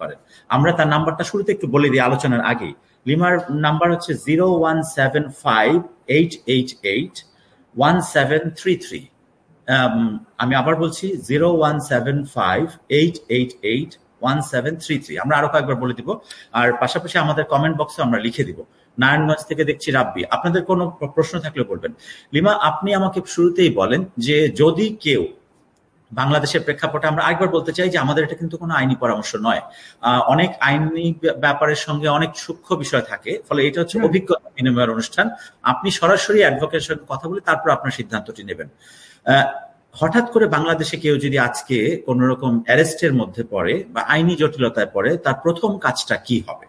পারেন। আমরা তার নাম্বারটা শুরুতে একটু বলে দিই আলোচনার আগেই। লিমার নাম্বার হচ্ছে 0175881733। আমি আবার বলছি 0175881733। আমরা আরো কয়েকবার বলে দিব, আর পাশাপাশি আমাদের কমেন্ট বক্সে আমরা লিখে দিব। নারায়ণগঞ্জ থেকে দেখছি রাব্বি, আপনাদের কোনো প্রশ্ন থাকলে বলবেন। লিমা, আপনি আমাকে শুরুতেই বলেন যে যদি কেউ বাংলাদেশের প্রেক্ষাপটে, আমরা আরেকবার বলতে চাই যে আমাদের এটা কিন্তু কোনো আইনি পরামর্শ নয়, অনেক আইনি ব্যাপারের সঙ্গে অনেক সূক্ষ্ম বিষয় থাকে, ফলে এটা হচ্ছে অভিজ্ঞতা বিনিময়ের অনুষ্ঠান। আপনি সরাসরি অ্যাডভোকেটের সঙ্গে কথা বলে তারপর আপনার সিদ্ধান্তটি নেবেন। হঠাৎ করে বাংলাদেশে কেউ যদি আজকে কোন রকম অ্যারেস্টের মধ্যে পড়ে বা আইনি জটিলতায় পড়ে, তার প্রথম কাজটা কি হবে?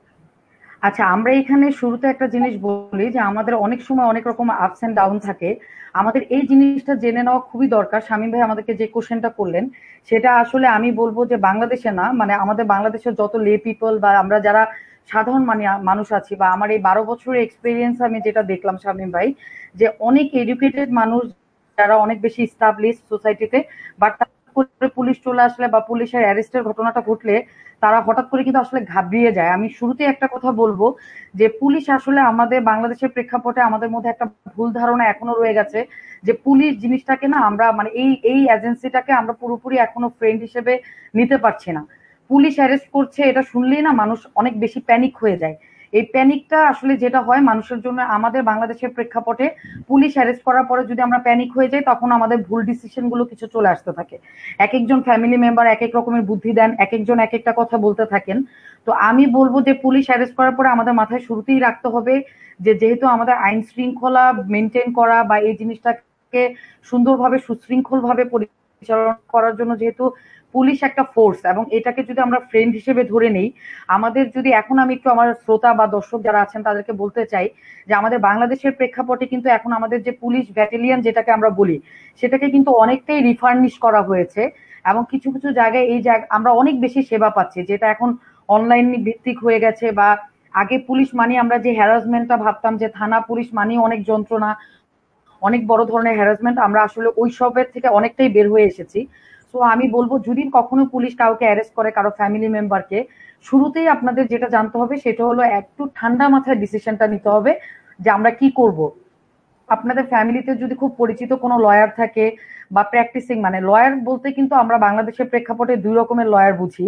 আচ্ছা, আমরা এখানে শুরুতে একটা জিনিস বলি যে আমাদের অনেক সময় অনেক রকম আপস এন্ড ডাউন থাকে। আমাদের এই জিনিসটা জেনে নেওয়া খুবই দরকার। শামীম ভাই আমাদেরকে যে কোশ্চেনটা করলেন, সেটা আসলে আমি বলবো যে বাংলাদেশে না, মানে আমাদের বাংলাদেশের যত লে পিপল বা আমরা যারা সাধারণ মানুষ আছি, বা আমার এই 12 বছরের এক্সপিরিয়েন্স আমি যেটা দেখলাম শামীম ভাই, যে অনেক এডুকেটেড মানুষ যারা অনেক বেশি স্টাবলিশ সোসাইটিতে, বাট পুলিশ চলে আসলে বা পুলিশের অ্যারেস্টের ঘটনাটা ঘটলে তারা হঠাৎ করে কিন্তু আসলে ঘাবড়িয়ে যায়। আমি শুরুতে একটা কথা বলবো যে পুলিশ আসলে আমাদের বাংলাদেশের প্রেক্ষাপটে আমাদের মধ্যে একটা ভুল ধারণা এখনো রয়ে গেছে যে পুলিশ জিনিসটাকে না আমরা মানে এই এজেন্সিটাকে আমরা পুরোপুরি এখনো ফ্রেন্ড হিসেবে নিতে পারছি না। পুলিশ অ্যারেস্ট করছে এটা শুনলেই না মানুষ অনেক বেশি প্যানিক হয়ে যায়। এই প্যানিকটা আসলে যেটা হয় মানুষের জন্য, আমাদের বাংলাদেশের প্রেক্ষাপটে পুলিশ অ্যারেস্ট করার পরে যদি আমরা প্যানিক হয়ে যাই, তখন আমাদের ভুল ডিসিশন গুলো কিছু চলে আসতে থাকে। এক একজন ফ্যামিলি মেম্বার এক এক রকমের বুদ্ধি দেন, এক একজন এক একটা কথা বলতে থাকেন। তো আমি বলবো যে পুলিশ অ্যারেস্ট করার পরে আমাদের মাথায় শুরুতেই রাখতে হবে যে যেহেতু আমাদের আইন শৃঙ্খলা মেনটেন করা বা এই জিনিসটাকে সুন্দরভাবে সুশৃঙ্খল ভাবে পরিচালনা করার জন্য যেহেতু পুলিশ একটা ফোর্স, এবং এটাকে যদি আমরা ফ্রেন্ড হিসেবে ধরে নেই, আমাদের যদি এখন আমি একটু আমার শ্রোতা বা দর্শক যারা আছেন তাদেরকে বলতে চাই যে আমাদের বাংলাদেশের প্রেক্ষাপটে কিন্তু এখন আমাদের যে পুলিশ ব্যাটালিয়ন যেটাকে আমরা বলি, সেটাকে কিন্তু অনেকটাই রিফার্নিশ করা হয়েছে, এবং কিছু কিছু জায়গায় এই আমরা অনেক বেশি সেবা পাচ্ছি, যেটা এখন অনলাইন ভিত্তিক হয়ে গেছে। বা আগে পুলিশ মানি আমরা যে হ্যারাসমেন্টটা ভাবতাম যে থানা পুলিশ মানি অনেক যন্ত্রণা, অনেক বড় ধরনের হ্যারাসমেন্ট, আমরা আসলে ওই সবের থেকে অনেকটাই বের হয়ে এসেছি। তো আমি বলবো যদি কখনো পুলিশ কাউকে অ্যারেস্ট করে কারো ফ্যামিলি মেম্বারকে, শুরুতেই আপনাদের যেটা জানতে হবে সেটা হলো একটু ঠান্ডা মাথায় ডিসিশনটা নিতে হবে যে আমরা কি করব। আপনাদের ফ্যামিলিতে যদি খুব পরিচিত কোনো লয়ার থাকে বা প্র্যাকটিসিং, মানে লয়ার বলতে কিন্তু আমরা বাংলাদেশের প্রেক্ষাপটে দুই রকমের লয়ার বুঝি।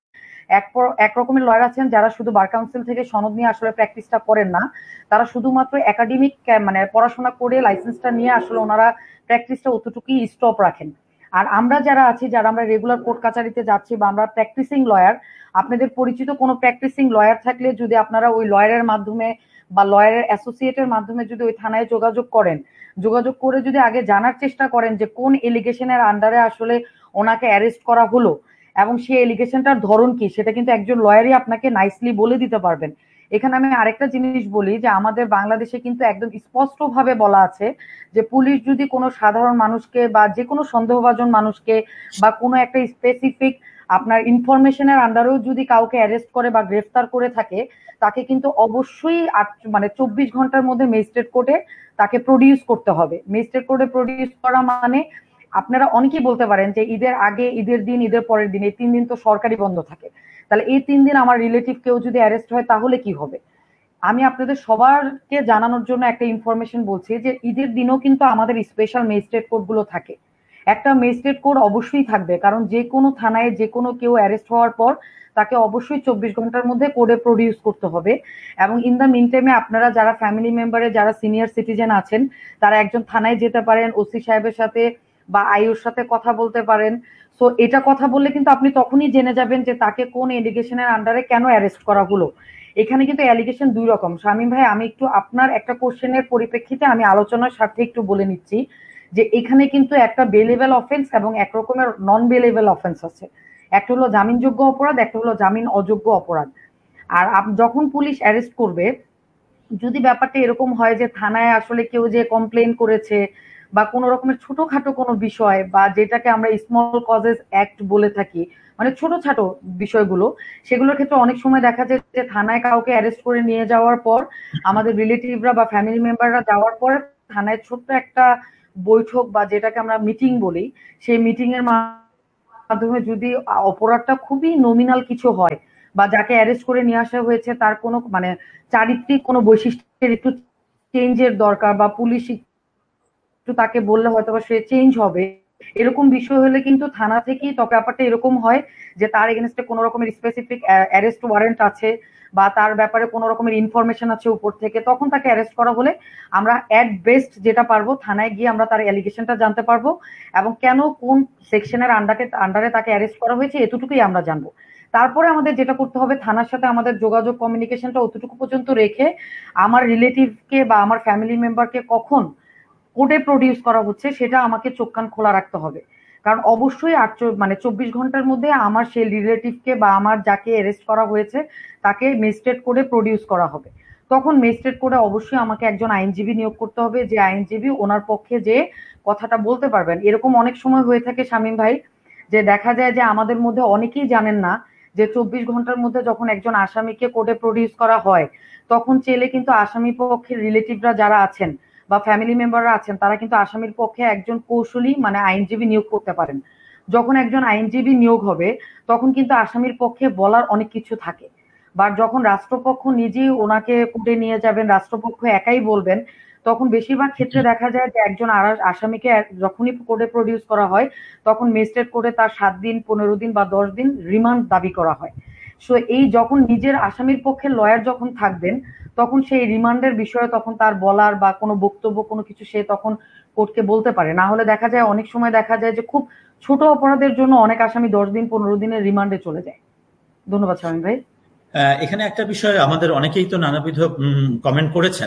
এক রকমের লয়ার আছেন যারা শুধু বার কাউন্সিল থেকে সনদ নিয়ে আসলে প্র্যাকটিসটা করেন না, তারা শুধুমাত্র একাডেমিক মানে পড়াশোনা করে লাইসেন্সটা নিয়ে আসলে ওনারা প্র্যাকটিসটা অতটুকুই স্টপ রাখেন। আর আমরা যারা আছি, যারা আমরা রেগুলার কোর্ট কাচারিতে যাচ্ছি বা আমরা প্র্যাকটিসিং লয়ার, আপনাদের পরিচিত কোনো প্র্যাকটিসিং লয়ার থাকলে যদি আপনারা ওই লয়ারের মাধ্যমে বা লয়ারের অ্যাসোসিয়েটের মাধ্যমে যদি ওই থানায় যোগাযোগ করেন, যোগাযোগ করে যদি আগে জানার চেষ্টা করেন যে কোন এলিগেশনের আন্ডারে আসলে ওনাকে অ্যারেস্ট করা হলো এবং সেই এলিগেশনটার ধরন কি, সেটা কিন্তু একজন লয়ারই আপনাকে নাইসলি বলে দিতে পারবেন। এখানে আমি আরেকটা জিনিস বলি যে আমাদের বাংলাদেশে কিন্তু একদম স্পষ্ট ভাবে বলা আছে যে পুলিশ যদি কোনো সাধারণ মানুষকে বা যে কোনো সন্দেহভাজন মানুষকে বা কোনো একটা স্পেসিফিক আপনার ইনফরমেশনের আন্ডারেও যদি কাউকে অ্যারেস্ট করে বা গ্রেফতার করে থাকে, তাকে কিন্তু অবশ্যই মানে 24 ঘন্টার মধ্যে ম্যাজিস্ট্রেট কোর্টে তাকে প্রডিউস করতে হবে। ম্যাজিস্ট্রেট কোর্টে প্রডিউস করা মানে আপনারা অনেকেই বলতে পারেন যে ঈদের আগে, ঈদের দিন, ঈদের পরের দিন, এই 3 দিন তো সরকারি বন্ধ থাকে, তাহলে এই 3 দিন আমার রিলেটিভ কেউ যদি অ্যারেস্ট হয় তাহলে কি হবে? আমি আপনাদের সবারকে জানানোর জন্য একটা ইনফরমেশন বলছি যে ঈদের দিনও কিন্তু আমাদের স্পেশাল ম্যাজিস্ট্রেট কোর্ট গুলো থাকে। একটা ম্যাজিস্ট্রেট কোর্ট অবশ্যই থাকবে, কারণ যে কোনো থানায় যে কোনো কেউ অ্যারেস্ট হওয়ার পর তাকে অবশ্যই 24 ঘন্টার মধ্যে কোর্টে প্রডিউস করতে হবে। এবং ইন দ্য মিন টাইমে আপনারা যারা ফ্যামিলি মেম্বারে যারা সিনিয়র সিটিজেন আছেন, তারা একজন থানায় যেতে পারেন, ওসি সাহেবের সাথে বা আইওর সাথে কথা বলতে পারেন। সো এটা কথা বললে কিন্তু আপনি তখনই জেনে যাবেন যে তাকে কোন এলিগেশনের আন্ডারে কেন অ্যারেস্ট করা হলো। এখানে কিন্তু অ্যালিগেশন দুই রকম। শামীম ভাই, আমি একটু আপনার একটা কোশ্চেনের পরিপ্রেক্ষিতে আমি আলোচনার স্বার্থে একটু বলে নিচ্ছি যে এখানে কিন্তু একটা বেলেবল অফেন্স এবং এক রকমের নন বেলেবল অফেন্স আছে। একটা হলো জামিনযোগ্য অপরাধ, একটা হলো জামিন অযোগ্য অপরাধ। আর যখন পুলিশ অ্যারেস্ট করবে, যদি ব্যাপারটা এরকম হয় যে থানায় আসলে কেউ যে কমপ্লেন করেছে বা কোনো রকমের ছোটখাটো কোনো বিষয় বা যেটাকে আমরা স্মল কজেস অ্যাক্ট বলে থাকি, মানে ছোটখাটো বিষয়গুলো, সেগুলোর ক্ষেত্রে অনেক সময় দেখা যায় যে থানায় কাউকে অ্যারেস্ট করে নিয়ে যাওয়ার পর আমাদের রিলেটিভরা বা ফ্যামিলি মেম্বাররা যাওয়ার পর থানায় ছোট্ট একটা বৈঠক বা যেটাকে আমরা মিটিং বলি, সেই মিটিং এর মাধ্যমে যদি অপরাধটা খুবই নমিনাল কিছু হয় বা যাকে অ্যারেস্ট করে নিয়ে আসা হয়েছে তার কোনো মানে চারিত্রিক কোনো বৈশিষ্ট্যের একটু চেঞ্জের দরকার বা পুলিশ একটু তাকে বললে হয়তো বা সে চেঞ্জ হবে, এরকম বিষয় হলে কিন্তু থানা থেকেই তবে ব্যাপারটা এরকম হয় যে তার এগেনস্টে কোনো রকমের স্পেসিফিক অ্যারেস্ট ওয়ারেন্ট আছে বা তার ব্যাপারে কোনো রকমের ইনফরমেশন আছে উপর থেকে, তখন তাকে অ্যারেস্ট করা হলে আমরা অ্যাট বেস্ট যেটা পারবো থানায় গিয়ে আমরা তার অ্যালিগেশনটা জানতে পারবো এবং কেন কোন সেকশনের আন্ডারে তাকে অ্যারেস্ট করা হয়েছে এতটুকুই আমরা জানবো। তারপরে আমাদের যেটা করতে হবে থানার সাথে আমাদের যোগাযোগ কমিউনিকেশনটা অতটুকু পর্যন্ত রেখে আমার রিলেটিভকে বা আমার ফ্যামিলি মেম্বারকে কখন কোর্টে প্রডিউস করা হচ্ছে সেটা আমাকে চোখ কান খোলা রাখতে হবে। কারণ অবশ্যই 24 ঘন্টার মধ্যে আমার সেই রিলেটিভকে বা আমার যাকে অ্যারেস্ট করা হয়েছে তাকে ম্যাজিস্ট্রেট কোর্টে প্রডিউস করা হবে। তখন ম্যাজিস্ট্রেট কোর্টে অবশ্যই আমাকে একজন আইনজীবী নিয়োগ করতে হবে, যে আইনজীবী ওনার পক্ষে যে কথাটা বলতে পারবেন। এরকম অনেক সময় হয়ে থাকে শামীম ভাই, যে দেখা যায় যে আমাদের মধ্যে অনেকেই জানেন না যে 24 ঘন্টার মধ্যে যখন একজন আসামিকে কোর্টে প্রডিউস করা হয় তখন চেলে কিন্তু আসামি পক্ষের রিলেটিভরা যারা আছেন বা ফ্যামিলি মেম্বাররা আছেন তারা কিন্তু আসামির পক্ষে একজন কৌশলী মানে আইনজীবী নিয়োগ করতে পারেন। যখন একজন আইনজীবী নিয়োগ হবে তখন কিন্তু আসামির পক্ষে বলার অনেক কিছু থাকে, বা যখন রাষ্ট্রপক্ষ নিজেই ওনাকে কোর্টে নিয়ে যাবেন, রাষ্ট্রপক্ষ একাই বলবেন, তখন বেশিরভাগ ক্ষেত্রে দেখা যায় যে একজন আসামিকে যখনই কোর্টে প্রডিউস করা হয় তখন ম্যাজিস্ট্রেট কোর্টে তার 7 দিন 15 দিন বা 10 দিন রিমান্ড দাবি করা হয়। সো এই যখন নিজের আসামির পক্ষে লয়ার যখন থাকবেন তখন সেই রিমান্ডের বিষয়ে তখন তার বলার বা কোনো বক্তব্য কোনো কিছু সে তখন কোর্টকে বলতে পারে। না হলে দেখা যায় অনেক সময় দেখা যায় যে খুব ছোট অপরাধের জন্য অনেক আসামি 10 দিন 15 দিনের রিমান্ডে চলে যায়। ধন্যবাদ শামীম ভাই। এখানে একটা বিষয় আমাদের অনেকেই তো নানাবিধ কমেন্ট করেছেন।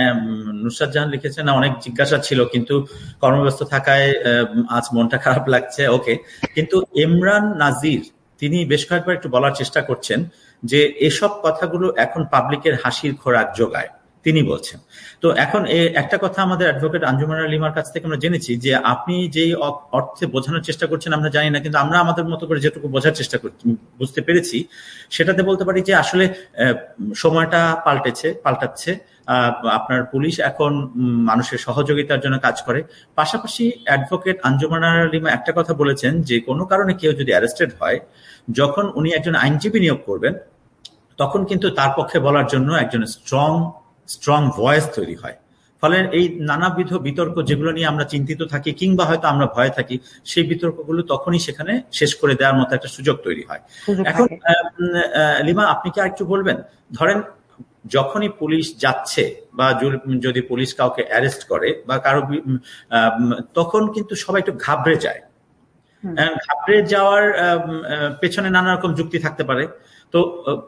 নুসরাত জাহান লিখেছেন অনেক জিজ্ঞাসা ছিল কিন্তু কর্মব্যস্ত থাকায় আজ মনটা খারাপ লাগছে। ওকে, কিন্তু ইমরান নাজির তিনি বেশ কয়েকবার একটু বলার চেষ্টা করছেন যে এসব কথাগুলো এখন পাবলিকের হাসির খোরাক যোগায়, তিনি বলছেন। তো এখন একটা কথা আমাদের অ্যাডভোকেট আঞ্জুমান লিমার কাছ থেকে আমরা জেনেছি যে আপনি যেই অর্থে বোঝানোর চেষ্টা করছেন আমরা জানি না, কিন্তু আমরা আমাদের মতো করে যেটুকু বোঝার চেষ্টা করছি বুঝতে পেরেছি সেটাতে বলতে পারি যে আসলে সময়টা পাল্টাচ্ছে। আপনার পুলিশ এখন মানুষের সহযোগিতার জন্য কাজ করে। পাশাপাশি অ্যাডভোকেট আঞ্জুমান লিমা একটা কথা বলেছেন যে কোনো কারণে কেউ যদি অ্যারেস্টেড হয়, যখন উনি একজন আইনজীবী নিয়োগ করবেন তখন কিন্তু তার পক্ষে বলার জন্য একজন স্ট্রং ভয়েস তৈরি হয়। ফলে এই নানাবিধ বিতর্ক যেগুলো নিয়ে আমরা চিন্তিত থাকি কিংবা হয়তো আমরা ভয়ে থাকি, সেই বিতর্কগুলো তখনই সেখানে শেষ করে দেওয়ার মতো একটা সুযোগ তৈরি হয়। এখন লিমা আপনি কি আরেকটু বলবেন, ধরেন যখনই পুলিশ যাচ্ছে বা যদি পুলিশ কাউকে অ্যারেস্ট করে বা কারো তখন কিন্তু সবাই একটু ঘাবড়ে যায়। ঘাবড়ে যাওয়ার পেছনে নানা রকম যুক্তি থাকতে পারে। তো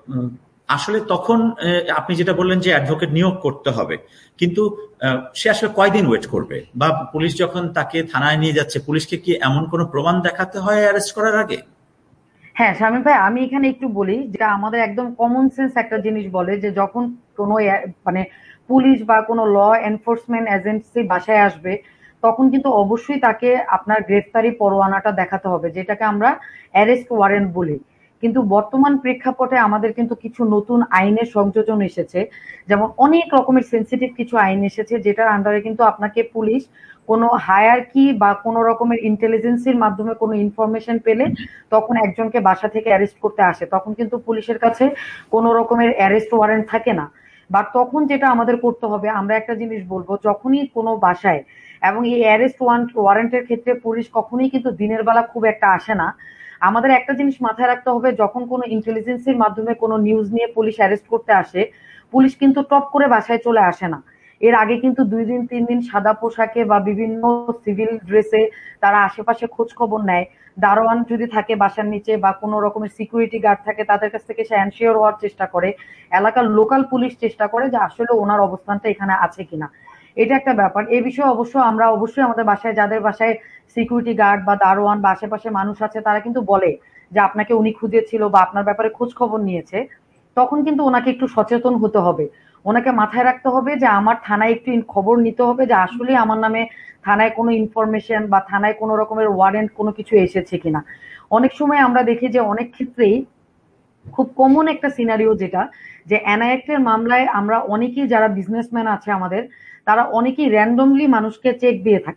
আসলে তখন আপনি যেটা বললেন যে অ্যাডভোকেট নিয়োগ করতে হবে, কিন্তু সে আসলে কয়দিন ওয়েট করবে? বা পুলিশ যখন তাকে থানায় নিয়ে যাচ্ছে, পুলিশকে কি এমন কোনো প্রমাণ দেখাতে হয় অ্যারেস্ট করার আগে? হ্যাঁ শামীম ভাই, আমি এখানে একটু বলি যেটা আমাদের একদম কমন সেন্স একটা জিনিস বলে যে যখন কোনো মানে পুলিশ বা কোনো ল এনফোর্সমেন্ট এজেন্সি বাসায় আসবে তখন কিন্তু অবশ্যই তাকে আপনার গ্রেফতারি পরোয়ানাটা দেখাতে হবে, যেটাকে আমরা অ্যারেস্ট ওয়ারেন্ট বলি। কিন্তু বর্তমান প্রেক্ষাপটে আমাদের কিন্তু কিছু নতুন আইনের সংযোজন এসেছে, যেমন অনেক রকমের সেন্সিটিভ কিছু আইন এসেছে যেটার আন্ডারে কিন্তু আপনাকে পুলিশ কোনো হায়ারকি বা কোনো রকমের ইন্টেলিজেন্সির মাধ্যমে কোনো ইনফরমেশন পেলে তখন একজনকে বাসা থেকে অ্যারেস্ট করতে আসে, তখন কিন্তু পুলিশের কাছে কোনো রকমের অ্যারেস্ট ওয়ারেন্ট থাকে না। বা তখন যেটা আমাদের করতে হবে, আমরা একটা জিনিস বলবো, যখনই কোনো বাসায়, এবং এই অ্যারেস্ট ওয়ারেন্টের ক্ষেত্রে পুলিশ কখনোই কিন্তু দিনের বেলা খুব একটা আসে না। আমাদের একটা জিনিস মাথায় রাখতে হবে, যখন কোনো ইন্টেলিজেন্সির মাধ্যমে কোনো নিউজ নিয়ে পুলিশ অ্যারেস্ট করতে আসে, পুলিশ কিন্তু টপ করে বাসায় চলে আসে না। এর আগে কিন্তু 2 দিন 3 দিন সাদা পোশাকে বা বিভিন্ন সিভিল ড্রেসে তারা আশেপাশে খোঁজ খবর নেয়। দারোয়ান যদি থাকে বাসার নিচে বা কোনো রকমের সিকিউরিটি গার্ড থাকে তাদের কাছ থেকে সে এনশিওর হওয়ার চেষ্টা করে, এলাকার লোকাল পুলিশ চেষ্টা করে যে আসলে ওনার অবস্থানটা এখানে আছে কিনা। এটা একটা ব্যাপার। এই বিষয়ে আমরা অবশ্যই আমাদের বাসায় যাদের বাসায় সিকিউরিটি গার্ড বা দারোয়ান বা আশেপাশে মানুষ আছে তারা কিন্তু বলে যে আপনাকে উনি খুঁজেছিল বা আপনার ব্যাপারে খোঁজ খবর নিয়েছে, তখন কিন্তু ওনাকে একটু সচেতন হতে হবে। ওনাকে মাথায় রাখতে হবে যে আমার থানায় একটু খবর নিতে হবে যে আসলে আমার নামে থানায় কোনো ইনফরমেশন বা থানায় কোনো রকমের ওয়ারেন্ট কোনো কিছু এসেছে কিনা। অনেক সময় আমরা দেখি যে অনেক ক্ষেত্রেই খুব কমন একটা সিনারিও যেটা, যে এনআইএক্টের মামলায় আমরা অনেকেই যারা বিজনেসম্যান আছে আমাদের, তারা অনেকেই র্যান্ডমলি মানুষকে চেক দিয়ে থাকে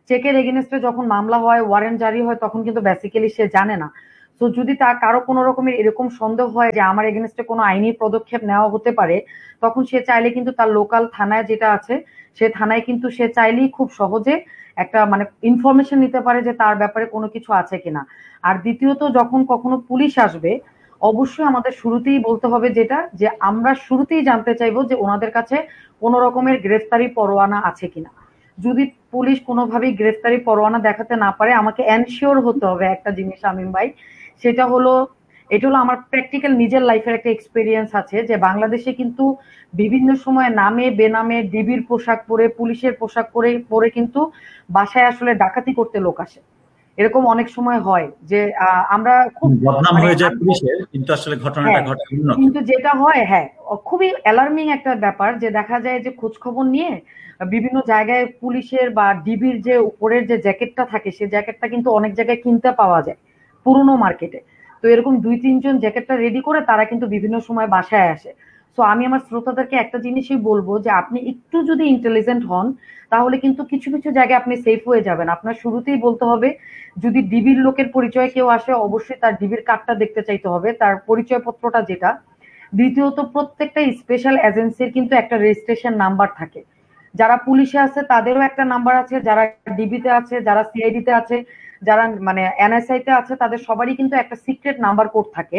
চেকের এগেনস্টে যখন মামলা হয়, ওয়ারেন্ট জারি হয়, তখন কিন্তু বেসিক্যালি সে জানে না। তো যদি তার কারো কোনো রকমের এরকম সন্দেহ হয় যে আমার এগেনস্টে কোনো আইনি পদক্ষেপ নেওয়া হতে পারে, তখন সে চাইলে কিন্তু তার লোকাল থানায় যেটা আছে, সে থানায় কিন্তু সে চাইলেই খুব সহজে একটা মানে ইনফরমেশন নিতে পারে যে তার ব্যাপারে কোনো কিছু আছে কিনা। আর দ্বিতীয়ত, যখন কখনো পুলিশ আসবে, অবশ্যই আমাদের শুরুতেই বলতে হবে যেটা, যে আমরা শুরুতেই জানতে চাইবো যে ওনাদের কাছে কোনো রকমের গ্রেফতারি পরোয়ানা আছে কিনা। যদি পুলিশ কোনোভাবেই গ্রেফতারি পরোয়ানা দেখাতে না পারে, আমাকে এনশিওর হতে হবে একটা জিনিস শামীম ভাই, সেটা হলো, এটা হলো আমার প্র্যাকটিক্যাল নিজের লাইফের একটা এক্সপিরিয়েন্স আছে, যে বাংলাদেশে কিন্তু বিভিন্ন সময় নামে বেনামে ডিবির পোশাক পরে, পুলিশের পোশাক পরে পরে কিন্তু বাসায় আসলে ডাকাতি করতে লোক আসে। এরকম অনেক সময় হয় যে আমরা খুব বদনাম মানে হয়ে যায় পুলিশের, কিন্তু আসলে ঘটনাটা হ্যাঁ, ঘটে উন্নত। কিন্তু যেটা হয়, হ্যাঁ, খুবই অ্যালার্মিং একটা ব্যাপার, যে দেখা যায় যে খোঁজ খবর নিয়ে বিভিন্ন জায়গায় পুলিশের বা ডিবির যে উপরের যে জ্যাকেটটা থাকে, সেই জ্যাকেটটা কিন্তু অনেক জায়গায় কিনতে পাওয়া যায় পুরনো মার্কেটে। তো এরকম ২-৩ জন জ্যাকেটটা রেডি করে তারা কিন্তু বিভিন্ন সময় বাসায় আসে। তো আমি আমার শ্রোতাদেরকে একটা জিনিসই বলবো, যে আপনি একটু যদি ইন্টেলিজেন্ট হন, তাহলে কিন্তু কিছু কিছু জায়গায় আপনি সেফ হয়ে যাবেন। আপনার শুরুতেই বলতে হবে, যদি ডিবির লোকের পরিচয় কেউ আসে, অবশ্যই তার ডিবির কার্ডটা দেখতে চাইতে হবে, তার পরিচয়পত্রটা যেটা। দ্বিতীয়ত, প্রত্যেকটা স্পেশাল এজেন্সির কিন্তু একটা রেজিস্ট্রেশন নাম্বার থাকে। যারা পুলিশে আছে তাদেরও একটা নাম্বার আছে, যারা ডিবিতে আছে, যারা সিআইডিতে আছে, যারা মানে এনএসআই তে আছে, তাদের সবারই কিন্তু একটা সিক্রেট নাম্বার কোড থাকে,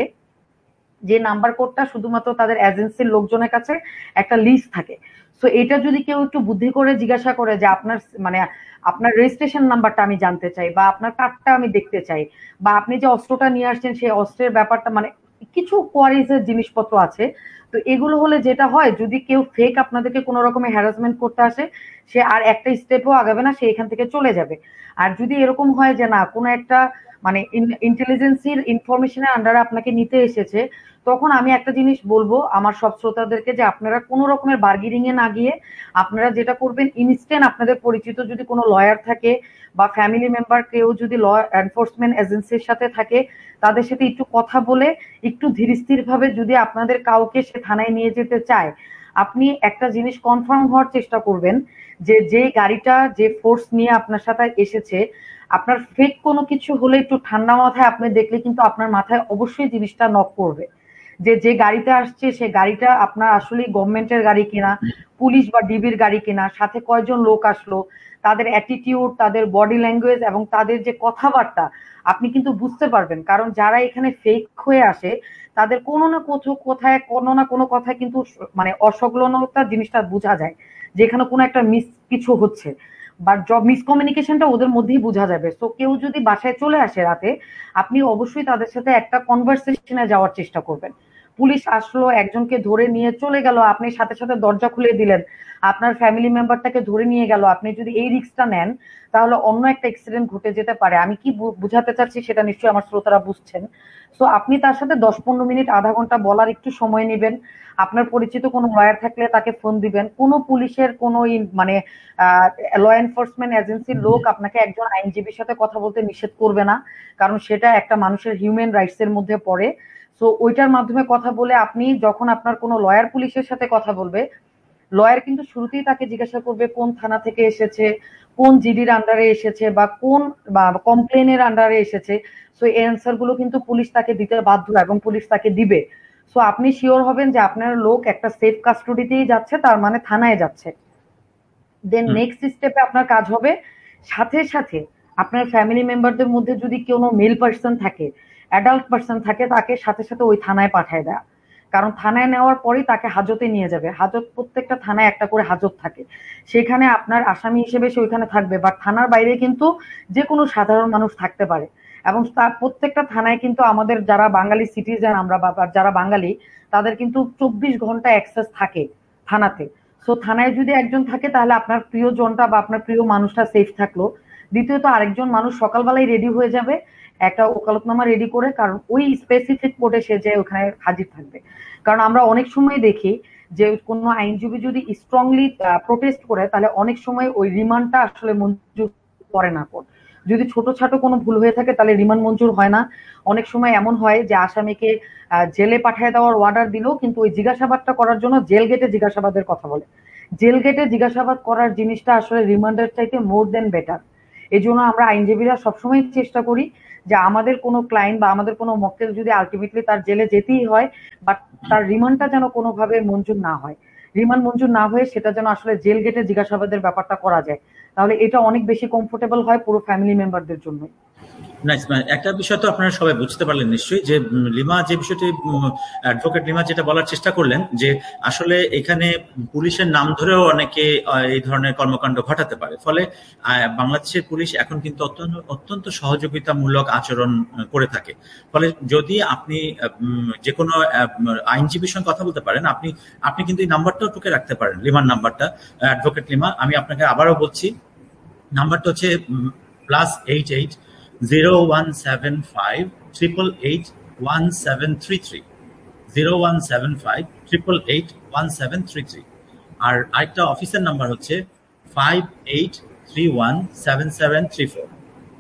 যে নাম্বার কোডটা শুধুমাত্র তাদের এজেন্সির লোকজনের কাছে একটা লিস্ট থাকে। সো এটা যদি কেউ একটু বুদ্ধি করে জিজ্ঞাসা করে যে আপনার মানে আপনার রেজিস্ট্রেশন নাম্বারটা আমি জানতে চাই, বা আপনার কার্ডটা আমি দেখতে চাই, বা আপনি যে অস্ত্রটা নিয়ে আসছেন সেই অস্ত্রের ব্যাপারটা, মানে কিছু কোয়ারিজ এর জিনিসপত্র আছে। তো এগুলো হলে যেটা হয়, যদি কেউ ফেক আপনাদেরকে কোনো রকমের হ্যারাসমেন্ট করতে আসে, সে আর একটা স্টেপও আগাবে না, সে এখান থেকে চলে যাবে। আর যদি এরকম হয় যে না, কোনো একটা মানে ইন্টেলিজেন্সির ইনফরমেশনের আন্ডারে আপনাকে নিতে এসেছে, তখন আমি একটা জিনিস বলবো আমার সব শ্রোতাদেরকে, যে আপনারা কোনো রকমের বার্গেনিং এ না গিয়ে আপনারা যেটা করবেন, ইনস্ট্যান্ট আপনাদের পরিচিত যদি কোনো লয়ার থাকে, বা ফ্যামিলি মেম্বার কেউ যদি ল এনফোর্সমেন্ট এজেন্সির সাথে থাকে, তাদের সাথে একটু কথা বলে, একটু ধীরস্থির ভাবে যদি আপনাদের কাউকে সে থানায় নিয়ে যেতে চায়, আপনি একটা জিনিস কনফার্ম হওয়ার চেষ্টা করবেন, যে যে গাড়িটা যে ফোর্স নিয়ে আপনার সাথে এসেছে, আপনার ফেক কোনো কিছু হলে একটু ঠান্ডা মাথায় আপনি দেখলে কিন্তু আপনার মাথায় অবশ্যই জিনিসটা নক করবে, যে যে গাড়িতে আসছে সে গাড়িটা আপনার আসলে গভর্নমেন্টের গাড়ি কিনা, পুলিশ বা ডিবির গাড়ি কিনা, সাথে কয়জন লোক আসলো, তাদের অ্যাটিটিউড, তাদের বডি ল্যাঙ্গুয়েজ এবং তাদের যে কথাবার্তা, আপনি কিন্তু বুঝতে পারবেন। কারণ যারা এখানে ফেক হয়ে আসে, তাদের কোনো না কোথায় কোনো না কোনো কথায় কিন্তু মানে অসংলগ্নতা জিনিসটা বোঝা যায়, যে এখানে কোনো একটা মিস কিছু হচ্ছে, বা জব মিসকমিউনিকেশনটা ওদের মধ্যেই বোঝা যাবে। তো কেউ যদি বাসায় চলে আসে রাতে, আপনি অবশ্যই তাদের সাথে একটা কনভারসেশনে যাওয়ার চেষ্টা করবেন। পুলিশ আসলো, একজনকে ধরে নিয়ে চলে গেল, আপনি সাথে সাথে দরজা খুলে দিলেন, আপনার ফ্যামিলি মেম্বারটাকে ধরে নিয়ে গেল, আপনি যদি এই রিস্কটা নেন, তাহলে অন্য একটা অ্যাক্সিডেন্ট ঘটে যেতে পারে। আমি কি বুঝাতে চাচ্ছি সেটা নিশ্চয়ই আমার শ্রোতারা বুঝছেন। সো আপনি তার সাথে ১০-১৫ মিনিট, আধা ঘন্টা বলার একটু সময় নেবেন। আপনার পরিচিত কোনো লয়ার থাকলে তাকে ফোন দিবেন। কোনো পুলিশের কোনো মানে ল এনফোর্সমেন্ট এজেন্সির লোক আপনাকে একজন আইনজীবীর সাথে কথা বলতে নিষেধ করবে না, কারণ সেটা একটা মানুষের হিউম্যান রাইটস এর মধ্যে পড়ে। সো ওইটার মাধ্যমে কথা বলে, আপনি যখন আপনার কোনো লয়ার পুলিশের সাথে কথা বলবে, লয়ার কিন্তু শুরুতেই তাকে জিজ্ঞাসা করবে কোন থানা থেকে এসেছে, কোন জিডির আন্ডারে এসেছে, বা কোন বা কমপ্লেনের আন্ডারে এসেছে। সো এই অ্যান্সার গুলো কিন্তু পুলিশ তাকে দিতে বাধ্য, এবং পুলিশ তাকে দিবে। সো আপনি শিওর হবেন যে আপনার লোক একটা সেফ কাস্টডিতেই যাচ্ছে, তার মানে থানায় যাচ্ছে। দেন নেক্সট স্টেপে আপনার কাজ হবে, সাথে সাথে আপনার ফ্যামিলি মেম্বারদের মধ্যে যদি কোনো মেল পার্সন থাকে, অ্যাডাল্ট পার্সন থাকে, তাকে সাথে সাথে ওই থানায় পাঠায় দেয়া। কারণ থানায় নেওয়ার পরেই তাকে হাজতে নিয়ে যাবে। হাজত, প্রত্যেকটা থানায় একটা করে হাজত থাকে, সেখানে আপনার আসামি হিসেবে সে ওইখানে থাকবে, বাট থানার বাইরে কিন্তু যে কোনো সাধারণ মানুষ থাকতে পারে। এবং তার প্রত্যেকটা থানায় কিন্তু আমাদের যারা বাঙালি সিটিজেন আমরা, বা যারা বাঙালি, তাদের কিন্তু ২৪ ঘন্টা অ্যাক্সেস থাকে থানাতে। সো থানায় যদি একজন থাকে, তাহলে আপনার প্রিয়জনটা বা আপনার প্রিয় মানুষটা সেফ থাকলো। দ্বিতীয়ত, আরেকজন মানুষ সকালবেলায় রেডি হয়ে যাবে একটা ওকালতনামা রেডি করে, কারণ ওই স্পেসিফিক কোর্টে সে যে ওখানে হাজির থাকবে। কারণ আমরা অনেক সময় দেখি যে কোনো আইনজীবী যদি স্ট্রংলি প্রোটেস্ট করে, তাহলে অনেক সময় ওই রিমান্ডটা আসলে মঞ্জুর করে না কোর্ট। যদি ছোটখাটো কোনো ভুল হয়ে থাকে, তাহলে রিমান্ড মঞ্জুর হয় না। অনেক সময় এমন হয় যে আসামিকে জেলে পাঠিয়ে দেওয়ার অর্ডার দিলেও কিন্তু ওই জিজ্ঞাসাবাদটা করার জন্য জেল গেটে জিজ্ঞাসাবাদের কথা বলে। জেল গেটে জিজ্ঞাসাবাদ করার জিনিসটা আসলে রিমান্ডের চাইতে মোর দেন বেটার। এই জন্য আমরা আইনজীবীরা সবসময় চেষ্টা করি যে আমাদের কোনো ক্লায়েন্ট বা আমাদের কোনো মক্কেল যদি আলটিমেটলি তার জেলে যেতেই হয়, বাট তার রিমান্ডটা যেন কোনোভাবে মঞ্জুর না হয়, রিমান্ড মঞ্জুর না হয়ে সেটা যেন আসলে জেল গেটে জিজ্ঞাসাবাদের ব্যাপারটা করা যায়, তাহলে এটা অনেক বেশি কমফোর্টেবল হয় পুরো ফ্যামিলি মেম্বারদের জন্য। নাইস। একটা বিষয় তো আপনারা সবাই বুঝতে পারলেন নিশ্চয়ই যে লিমা যে বিষয়টি অ্যাডভোকেট লিমা যেটা বলার চেষ্টা করলেন যে আসলে এখানে পুলিশের নাম ধরেও অনেকে এই ধরনের কর্মকাণ্ড ঘটাতে পারে, ফলে বাংলাদেশের পুলিশ এখন কিন্তু অত্যন্ত সহযোগিতামূলক আচরণ করে থাকে। ফলে যদি আপনি যে কোনো আইনজীবীর সঙ্গে কথা বলতে পারেন, আপনি আপনি কিন্তু এই নাম্বারটাও টুকে রাখতে পারেন, লিমার নাম্বারটা, অ্যাডভোকেট লিমা। আমি আপনাকে আবারও বলছি, নাম্বারটা হচ্ছে +880175888173 0175888173। আর আরেকটা অফিসের নাম্বার হচ্ছে 58317734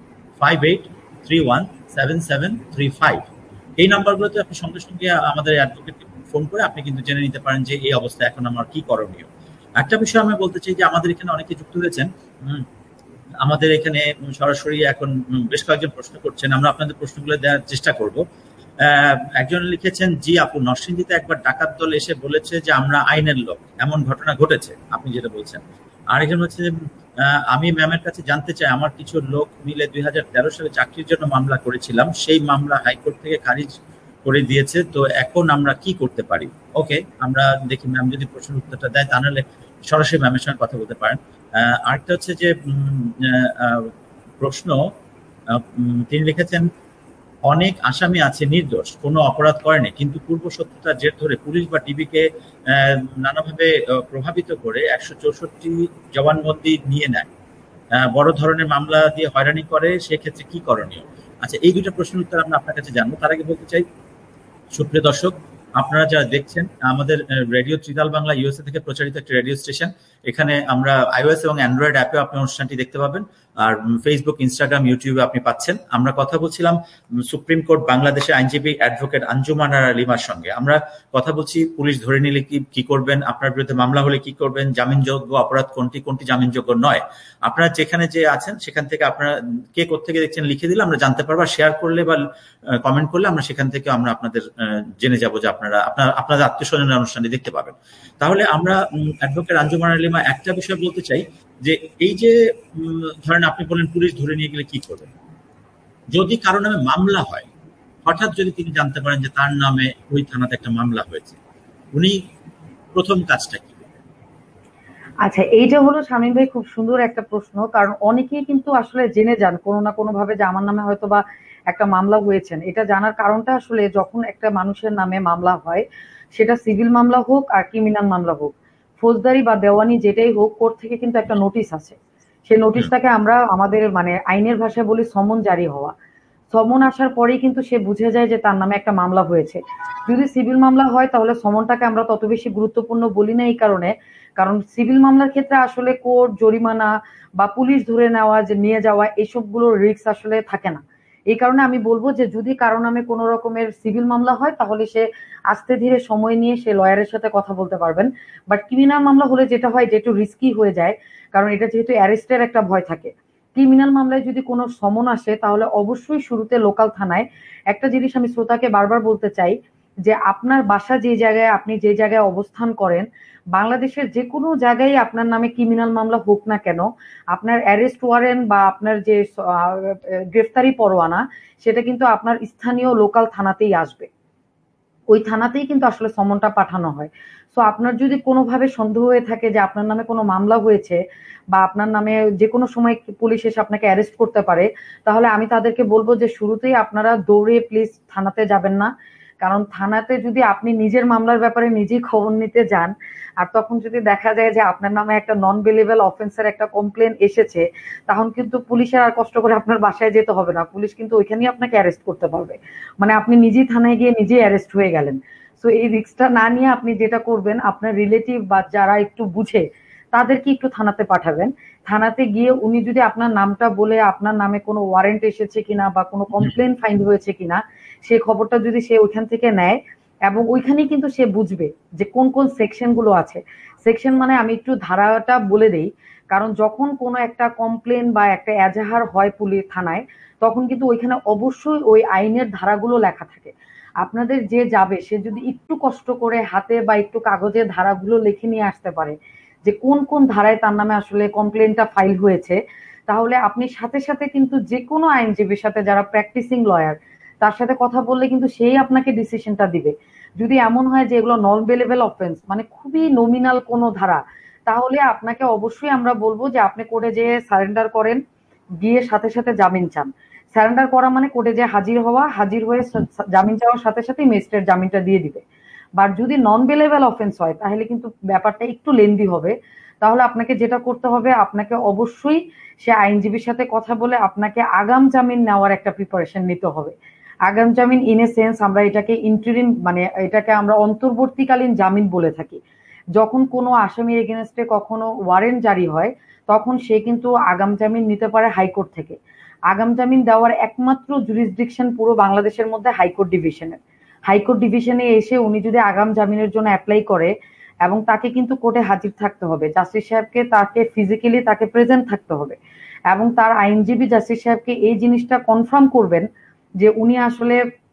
58317735। এই নাম্বারগুলোতে আপনি সঙ্গে সঙ্গে আমাদের অ্যাডভোকেটকে ফোন করে আপনি কিন্তু জেনে নিতে পারেন যে এই অবস্থায় এখন আমার কি করণীয়। একটা বিষয় আমি বলতে চাই যে আমাদের এখানে অনেকে যুক্ত হয়েছেন, আমাদের এখানে সরাসরি এখন বেশ কয়েকজন প্রশ্ন করছেন, আমরা আপনাদের প্রশ্নগুলো দেওয়ার চেষ্টা করব। একজন লিখেছেন, জি আপু, নরসিংদীতে একবার ডাকাত দল এসে বলেছে যে আমরা আইনের লোক, এমন ঘটনা ঘটেছে আপনি যেটা বলছেন। আরেকজন হচ্ছে আমি ম্যামের কাছে জানতে চাই, আমার কিছু লোক মিলে 2013 সালে চাকরির জন্য মামলা করেছিলাম, সেই মামলা হাইকোর্ট থেকে খারিজ করে দিয়েছে, তো এখন আমরা কি করতে পারি? ওকে, আমরা দেখি ম্যাম যদি প্রশ্নের উত্তরটা দেয়, তাহলে সরাসরি ম্যামের সঙ্গে কথা বলতে পারেন। আরেকটা হচ্ছে যে প্রশ্ন তিনি লিখেছেন, অনেক আসামি আছে নির্দোষ, কোনো অপরাধ করেনি, কিন্তু পূর্ব শত্রুতার জের ধরে পুলিশ বা ডিবিকে নানাভাবে প্রভাবিত করে 164 জবানবন্দি নিয়ে নেয়, বড় ধরনের মামলা দিয়ে হয়রানি করে, সেক্ষেত্রে কি করণীয়? আচ্ছা, এই দুটো প্রশ্নের উত্তর আমরা আপনার কাছে জানবো। তার আগে বলতে চাই, সুপ্রিয় দর্শক, আপনারা যারা দেখছেন, আমাদের রেডিও ত্রিতাল বাংলা ইউএসএ থেকে প্রচারিত একটি রেডিও স্টেশন। এখানে আমরা iOS এবং অ্যান্ড্রয়েড অ্যাপে আপনি অনুষ্ঠানটি দেখতে পাবেন, আর ফেসবুক, ইনস্টাগ্রাম, ইউটিউবে আপনি পাচ্ছেন। আমরা কথা বলছিলাম সুপ্রিম কোর্ট বাংলাদেশের আইনজীবী অ্যাডভোকেট আঞ্জুমান আরা লিমার সঙ্গে। আমরা কথা বলছি পুলিশ ধরে নিলে কি করবেন, আপনার বিরুদ্ধে মামলা হলে কি করবেন, জামিনযোগ্য অপরাধ কোনটি, কোনটি জামিনযোগ্য নয়। আপনারা যেখানে যে আছেন সেখান থেকে আপনারা কে কোত্থেকে দেখছেন লিখে দিলে আমরা জানতে পারবো, শেয়ার করলে বা কমেন্ট করলে আমরা সেখান থেকে আমরা আপনাদের জেনে যাবো যে আপনাদের আত্মীয় স্বজনের অনুষ্ঠানটি দেখতে পাবেন। তাহলে আমরা অ্যাডভোকেট আঞ্জুমান আরা লিমা একটা বিষয় বলতে চাই যে এই যে ধরেন আপনি বলেন পুলিশ ধরে নিয়ে গেলে কি করবেন, যদি কারো নামে মামলা হয়, হঠাৎ যদি তিনি জানতে পারেন যে তার নামে ওই থানাতে একটা মামলা হয়েছে, উনি প্রথম কাজটা কি? আচ্ছা, এইটা হলো শামীম ভাই খুব সুন্দর একটা প্রশ্ন, কারণ অনেকেই কিন্তু আসলে জেনে যান কোনো না কোনো ভাবে যে আমার নামে হয়তো বা একটা মামলা হয়েছেন। এটা জানার কারণটা আসলে যখন একটা মানুষের নামে মামলা হয়, সেটা সিভিল মামলা হোক আর ক্রিমিনাল মামলা হোক, ফৌজদারি বা দেওয়ানি যেটাই হোক, কোর্ট থেকে কিন্তু একটা নোটিশ আছে। সেই নোটিশটাকে আমরা আমাদের মানে আইনের ভাষায় বলি সমন জারি হওয়া। সমন আসার পরেই কিন্তু সে বুঝে যায় যে তার নামে একটা মামলা হয়েছে। যদি সিভিল মামলা হয় তাহলে সমনটাকে আমরা তত বেশি গুরুত্বপূর্ণ বলি না, এই কারণে কারণ সিভিল মামলার ক্ষেত্রে আসলে কোর্ট, জরিমানা বা পুলিশ ধরে নেওয়া, যে নিয়ে যাওয়া, এসবগুলোর রিস্ক আসলে থাকে না। এই কারণে আমি বলবো যে যদি কারো নামে কোনো রকমের সিভিল মামলা হয় তাহলে সে আস্তে ধীরে সময় নিয়ে সে লয়ারের সাথে কথা বলতে পারবেন। বাট ক্রিমিনাল মামলা হলে যেটা হয়, যে একটু রিস্কি হয়ে যায়, কারণ এটা যেহেতু অ্যারেস্টের একটা ভয় থাকে। ক্রিমিনাল মামলায় যদি কোনো সমন আসে তাহলে অবশ্যই শুরুতে লোকাল থানায়। একটা জিনিস আমি শ্রোতাকে বারবার বলতে চাই, যে আপনার বাসা যে জায়গায়, আপনি যে জায়গায় অবস্থান করেন, বাংলাদেশের যে কোনো জায়গায় আপনার নামে ক্রিমিনাল মামলা হোক না কেন, আপনার অ্যারেস্ট ওয়ারেন্ট বা আপনার যে গ্রেফতারি পরোয়ানা, সেটা কিন্তু আপনার স্থানীয় লোকাল থানাতেই আসবে। ওই থানাতেই কিন্তু আসলে সমনটা পাঠানো হয়। সো আপনার যদি কোনোভাবে সন্দেহ হয়ে থাকে যে আপনার নামে কোনো মামলা হয়েছে বা আপনার নামে যে কোনো সময় পুলিশ এসে আপনাকে অ্যারেস্ট করতে পারে, তাহলে আমি তাদেরকে বলবো যে শুরুতেই আপনারা দৌড়ে প্লিজ থানাতে যাবেন না। কারণ থানাতে যদি আপনি নিজের মামলার ব্যাপারে নিজেই খবর নিতে যান, আর তখন যদি দেখা যায় যে আপনার নামে একটা নন বেলেবল অফেন্সের একটা কমপ্লেন এসেছে, তখন কিন্তু পুলিশের আর কষ্ট করে আপনার বাসায় যেতে হবে না, পুলিশ কিন্তু ওইখানেই আপনাকে অ্যারেস্ট করতে পারবে। মানে আপনি নিজেই থানায় গিয়ে নিজেই অ্যারেস্ট হয়ে গেলেন। সো এই রিস্কটা না নিয়ে আপনি যেটা করবেন, আপনার রিলেটিভ বা যারা একটু বুঝে তাদেরকে একটু থানাতে পাঠাবেন। থানাতে গিয়ে উনি যদি আপনার নামটা বলে আপনার নামে কোনো ওয়ারেন্ট এসেছে কিনা বা কোনো কমপ্লেন ফাইন্ড হয়েছে কিনা সেই খবরটা যদি সে ওইখান থেকে নেয়, এবং ওইখানেই কিন্তু সে বুঝবে যে কোন কোন সেকশন গুলো আছে। সেকশন মানে আমি একটু ধারাটা বলে দেই, কারণ যখন কোনো একটা কমপ্লেন বা একটা এজাহার হয় পুলিশ থানায়, তখন কিন্তু ওইখানে অবশ্যই ওই আইনের ধারাগুলো লেখা থাকে। আপনাদের যে যাবে সে যদি একটু কষ্ট করে হাতে বা একটু কাগজে ধারাগুলো লিখে নিয়ে আসতে পারে যে কোন কোন ধারায় তার নামে আসলে কমপ্লেনটা ফাইল হয়েছে, তাহলে আপনি সাথে সাথে কিন্তু যে কোনো আইনজীবীর সাথে যারা প্র্যাকটিসিং লয়ার তার সাথে কথা বললে কিন্তু সেই আপনাকে ডিসিশনটা দিবে। যদি এমন হয় যে এগুলো নন বেলেবল অফেন্স মানে খুবই নমিনাল কোনো ধারা, তাহলে আপনাকে অবশ্যই আমরা বলবো যে আপনি কোর্টে যেয়ে সারেন্ডার করেন, গিয়ে সাথে সাথে জামিন চান। সারেন্ডার করা মানে কোর্টে যে হাজির হওয়া, হাজির হয়ে জামিন চাওয়ার সাথে সাথে ম্যাজিস্ট্রেট জামিনটা দিয়ে দিবে। বাট যদি নন বেলেবল অফেন্স হয় তাহলে কিন্তু ব্যাপারটা একটু লেন্দি হবে। তাহলে আপনাকে যেটা করতে হবে, আপনাকে অবশ্যই সে আইনজীবীর সাথে কথা বলে আপনাকে আগাম জামিন নেওয়ার একটা প্রিপারেশন নিতে হবে। আগাম জামিন ইন এ সেন্স আমরা এটাকে ইন্টারিম মানে এটাকে আমরা অন্তর্বর্তীকালীন জামিন বলে থাকি। যখন কোনো আসামির এগেনস্টে কখনো ওয়ারেন্ট জারি হয়, তখন সে কিন্তু আগাম জামিন নিতে পারে হাইকোর্ট থেকে। আগাম জামিন দেওয়ার একমাত্র জুরিসডিকশন পুরো বাংলাদেশের মধ্যে হাইকোর্ট ডিভিশনের। হাইকোর্ট ডিভিশনে এসে উনি যদি আগাম জামিনের জন্য অ্যাপ্লাই করে, এবং তাকে কিন্তু কোর্টে হাজির থাকতে হবে, জাস্টিস সাহেবকে তাকে ফিজিক্যালি তাকে প্রেজেন্ট থাকতে হবে, এবং তার আইনজীবী জাস্টিস সাহেবকে এই জিনিসটা কনফার্ম করবেন যে উনি আসলে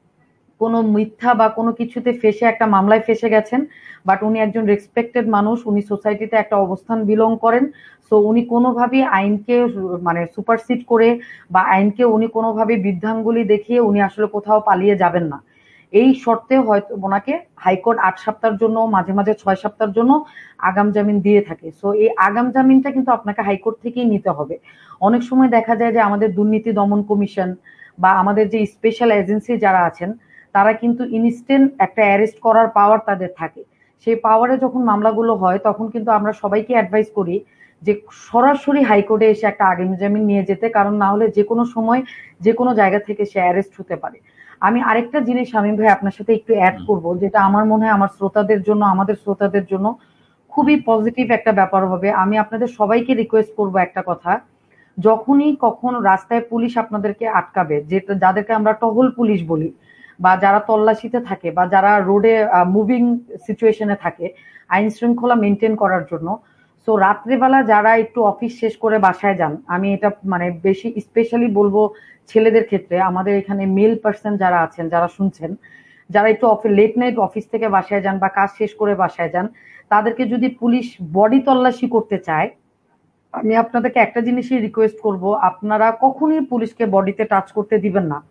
কোনো মিথ্যা বা কোনো কিছুতে ফেসে একটা মামলায় ফেসে গেছেন, বাট উনি একজন রেসপেক্টেড মানুষ, উনি সোসাইটিতে একটা অবস্থান বিলং করেন। সো উনি কোনোভাবেই আইনকে মানে সুপারসিড করে বা আইনকে উনি কোনোভাবে বৃদ্ধাঙ্গুলি দেখিয়ে উনি আসলে কোথাও পালিয়ে যাবেন না। এই শর্তে হয়তো ওনাকে হাইকোর্ট 8 সপ্তাহের জন্য, মাঝে মাঝে 6 সপ্তাহের জন্য আগাম জামিন দিয়ে থাকে। সো এই আগাম জামিনটা কিন্তু আপনাকে হাইকোর্ট থেকেই নিতে হবে। অনেক সময় দেখা যায় যে আমাদের দুর্নীতি দমন কমিশন বা আমাদের যে স্পেশাল এজেন্সি যারা আছেন, তারা কিন্তু ইনস্ট্যান্ট একটা অ্যারেস্ট করার পাওয়ার তাদের থাকে। সেই পাওয়ারে যখন মামলাগুলো হয় তখন কিন্তু আমরা সবাইকে অ্যাডভাইস করি যে সরাসরি হাইকোর্টে এসে একটা আগাম জামিন নিয়ে যেতে, কারণ না হলে যে কোনো সময় যে কোনো জায়গা থেকে সে অ্যারেস্ট হতে পারে। আমি আরেকটা জিনিস শামীম ভাই আপনার সাথে একটু অ্যাড করব, যেটা আমার মনে হয় আমার শ্রোতাদের জন্য, আমাদের শ্রোতাদের জন্য খুবই পজিটিভ একটা ব্যাপার হবে। আমি আপনাদের সবাইকে রিকোয়েস্ট করব একটা কথা, যখনই কখনো রাস্তায় পুলিশ আপনাদেরকে আটকাবে, যেটা যাদেরকে আমরা টহল পুলিশ বলি, বা যারা তল্লাশিতে থাকে বা যারা রোডে মুভিং সিচুয়েশনে থাকে আইন শৃঙ্খলা মেনটেন করার জন্য, সো রাত্রেবেলা যারা একটু অফিস শেষ করে বাসায় যান, আমি এটা মানে বেশি স্পেশালি বলবো ছেলেদের ক্ষেত্রে, আমাদের এখানে মেল পার্সন যারা আছেন, যারা শুনছেন, যারা একটু লেট নাইট অফিস থেকে বাসায় যান বা কাজ শেষ করে বাসায় যান, তাদেরকে যদি পুলিশ বডি তল্লাশি করতে চায়, আমি আপনাদেরকে একটা জিনিসই রিকোয়েস্ট করব, আপনারা কখনই পুলিশকে বডিতে টাচ করতে দিবেন না।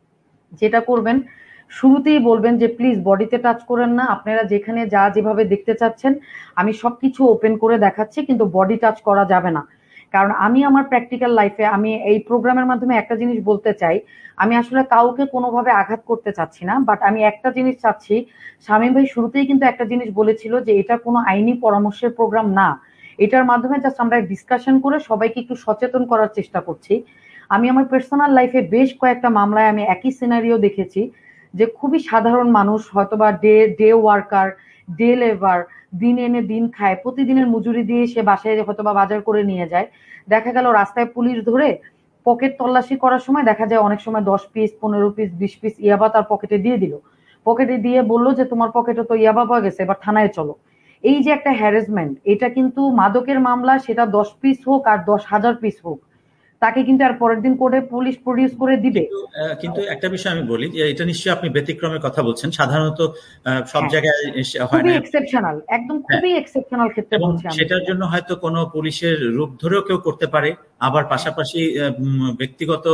যেটা করবেন, শুরুতেই বলবেন যে প্লিজ বডিতে টাচ করেন না, আপনারা যেখানে যা যেভাবে দেখতে চাচ্ছেন আমি সবকিছু ওপেন করে দেখাচ্ছি, কিন্তু বডি টাচ করা যাবে না। কারণ আমি আমার প্র্যাকটিক্যাল লাইফে আমি এই প্রোগ্রামের মাধ্যমে একটা জিনিস বলতে চাই, আমি আসলে কাউকে কোনোভাবে আঘাত করতে চাচ্ছি না, বাট আমি একটা জিনিস চাচ্ছি, শামীম ভাই শুরুতেই কিন্তু একটা জিনিস বলেছিল যে এটা কোনো আইনি পরামর্শের প্রোগ্রাম না, এটার মাধ্যমে জাস্ট আমরা ডিসকাশন করে সবাইকে একটু সচেতন করার চেষ্টা করছি। আমি আমার পার্সোনাল লাইফে বেশ কয়েকটা মামলায় আমি একই সিনারিও দেখেছি, যে খুবই সাধারণ মানুষ, হয়তোবা day day worker, day labour, দিন এনে দিন খায়, প্রতিদিনের মজুরি দিয়ে সে বাসায় হয়তোবা বাজার করে নিয়ে যায়। দেখা গেল রাস্তায় পুলিশ ধরে পকেট তল্লাশি করার সময় দেখা যায় অনেক সময় 10 পিস, 15 পিস, 20 পিস ইয়াবা তার পকেটে দিয়ে দিল। পকেটে দিয়ে বললো যে তোমার পকেটে তো ইয়াবা পাওয়া গেছে, এবার থানায় চলো। এই যে একটা হ্যারাসমেন্ট, এটা কিন্তু মাদকের মামলা, সেটা 10 পিস হোক আর 10,000 পিস হোক, তাকে কিন্তু আর পরের দিন কোর্টে পুলিশ প্রডিউস করে দিবে। কিন্তু একটা বিষয় আমি বলি যে এটা নিশ্চয়ই আপনি ব্যতিক্রমের কথা বলছেন, সাধারণত সব হ্যাঁ, জায়গায় হয় খুবই না। এক্সেপশনাল, একদম হ্যাঁ, খুবই এক্সেপশনাল ক্ষেত্রে এবং বলছি আমি। সেটার জন্য হয়তো কোনো পুলিশের রূপ ধরেও কেউ করতে পারে, আবার পাশাপাশি ব্যক্তিগত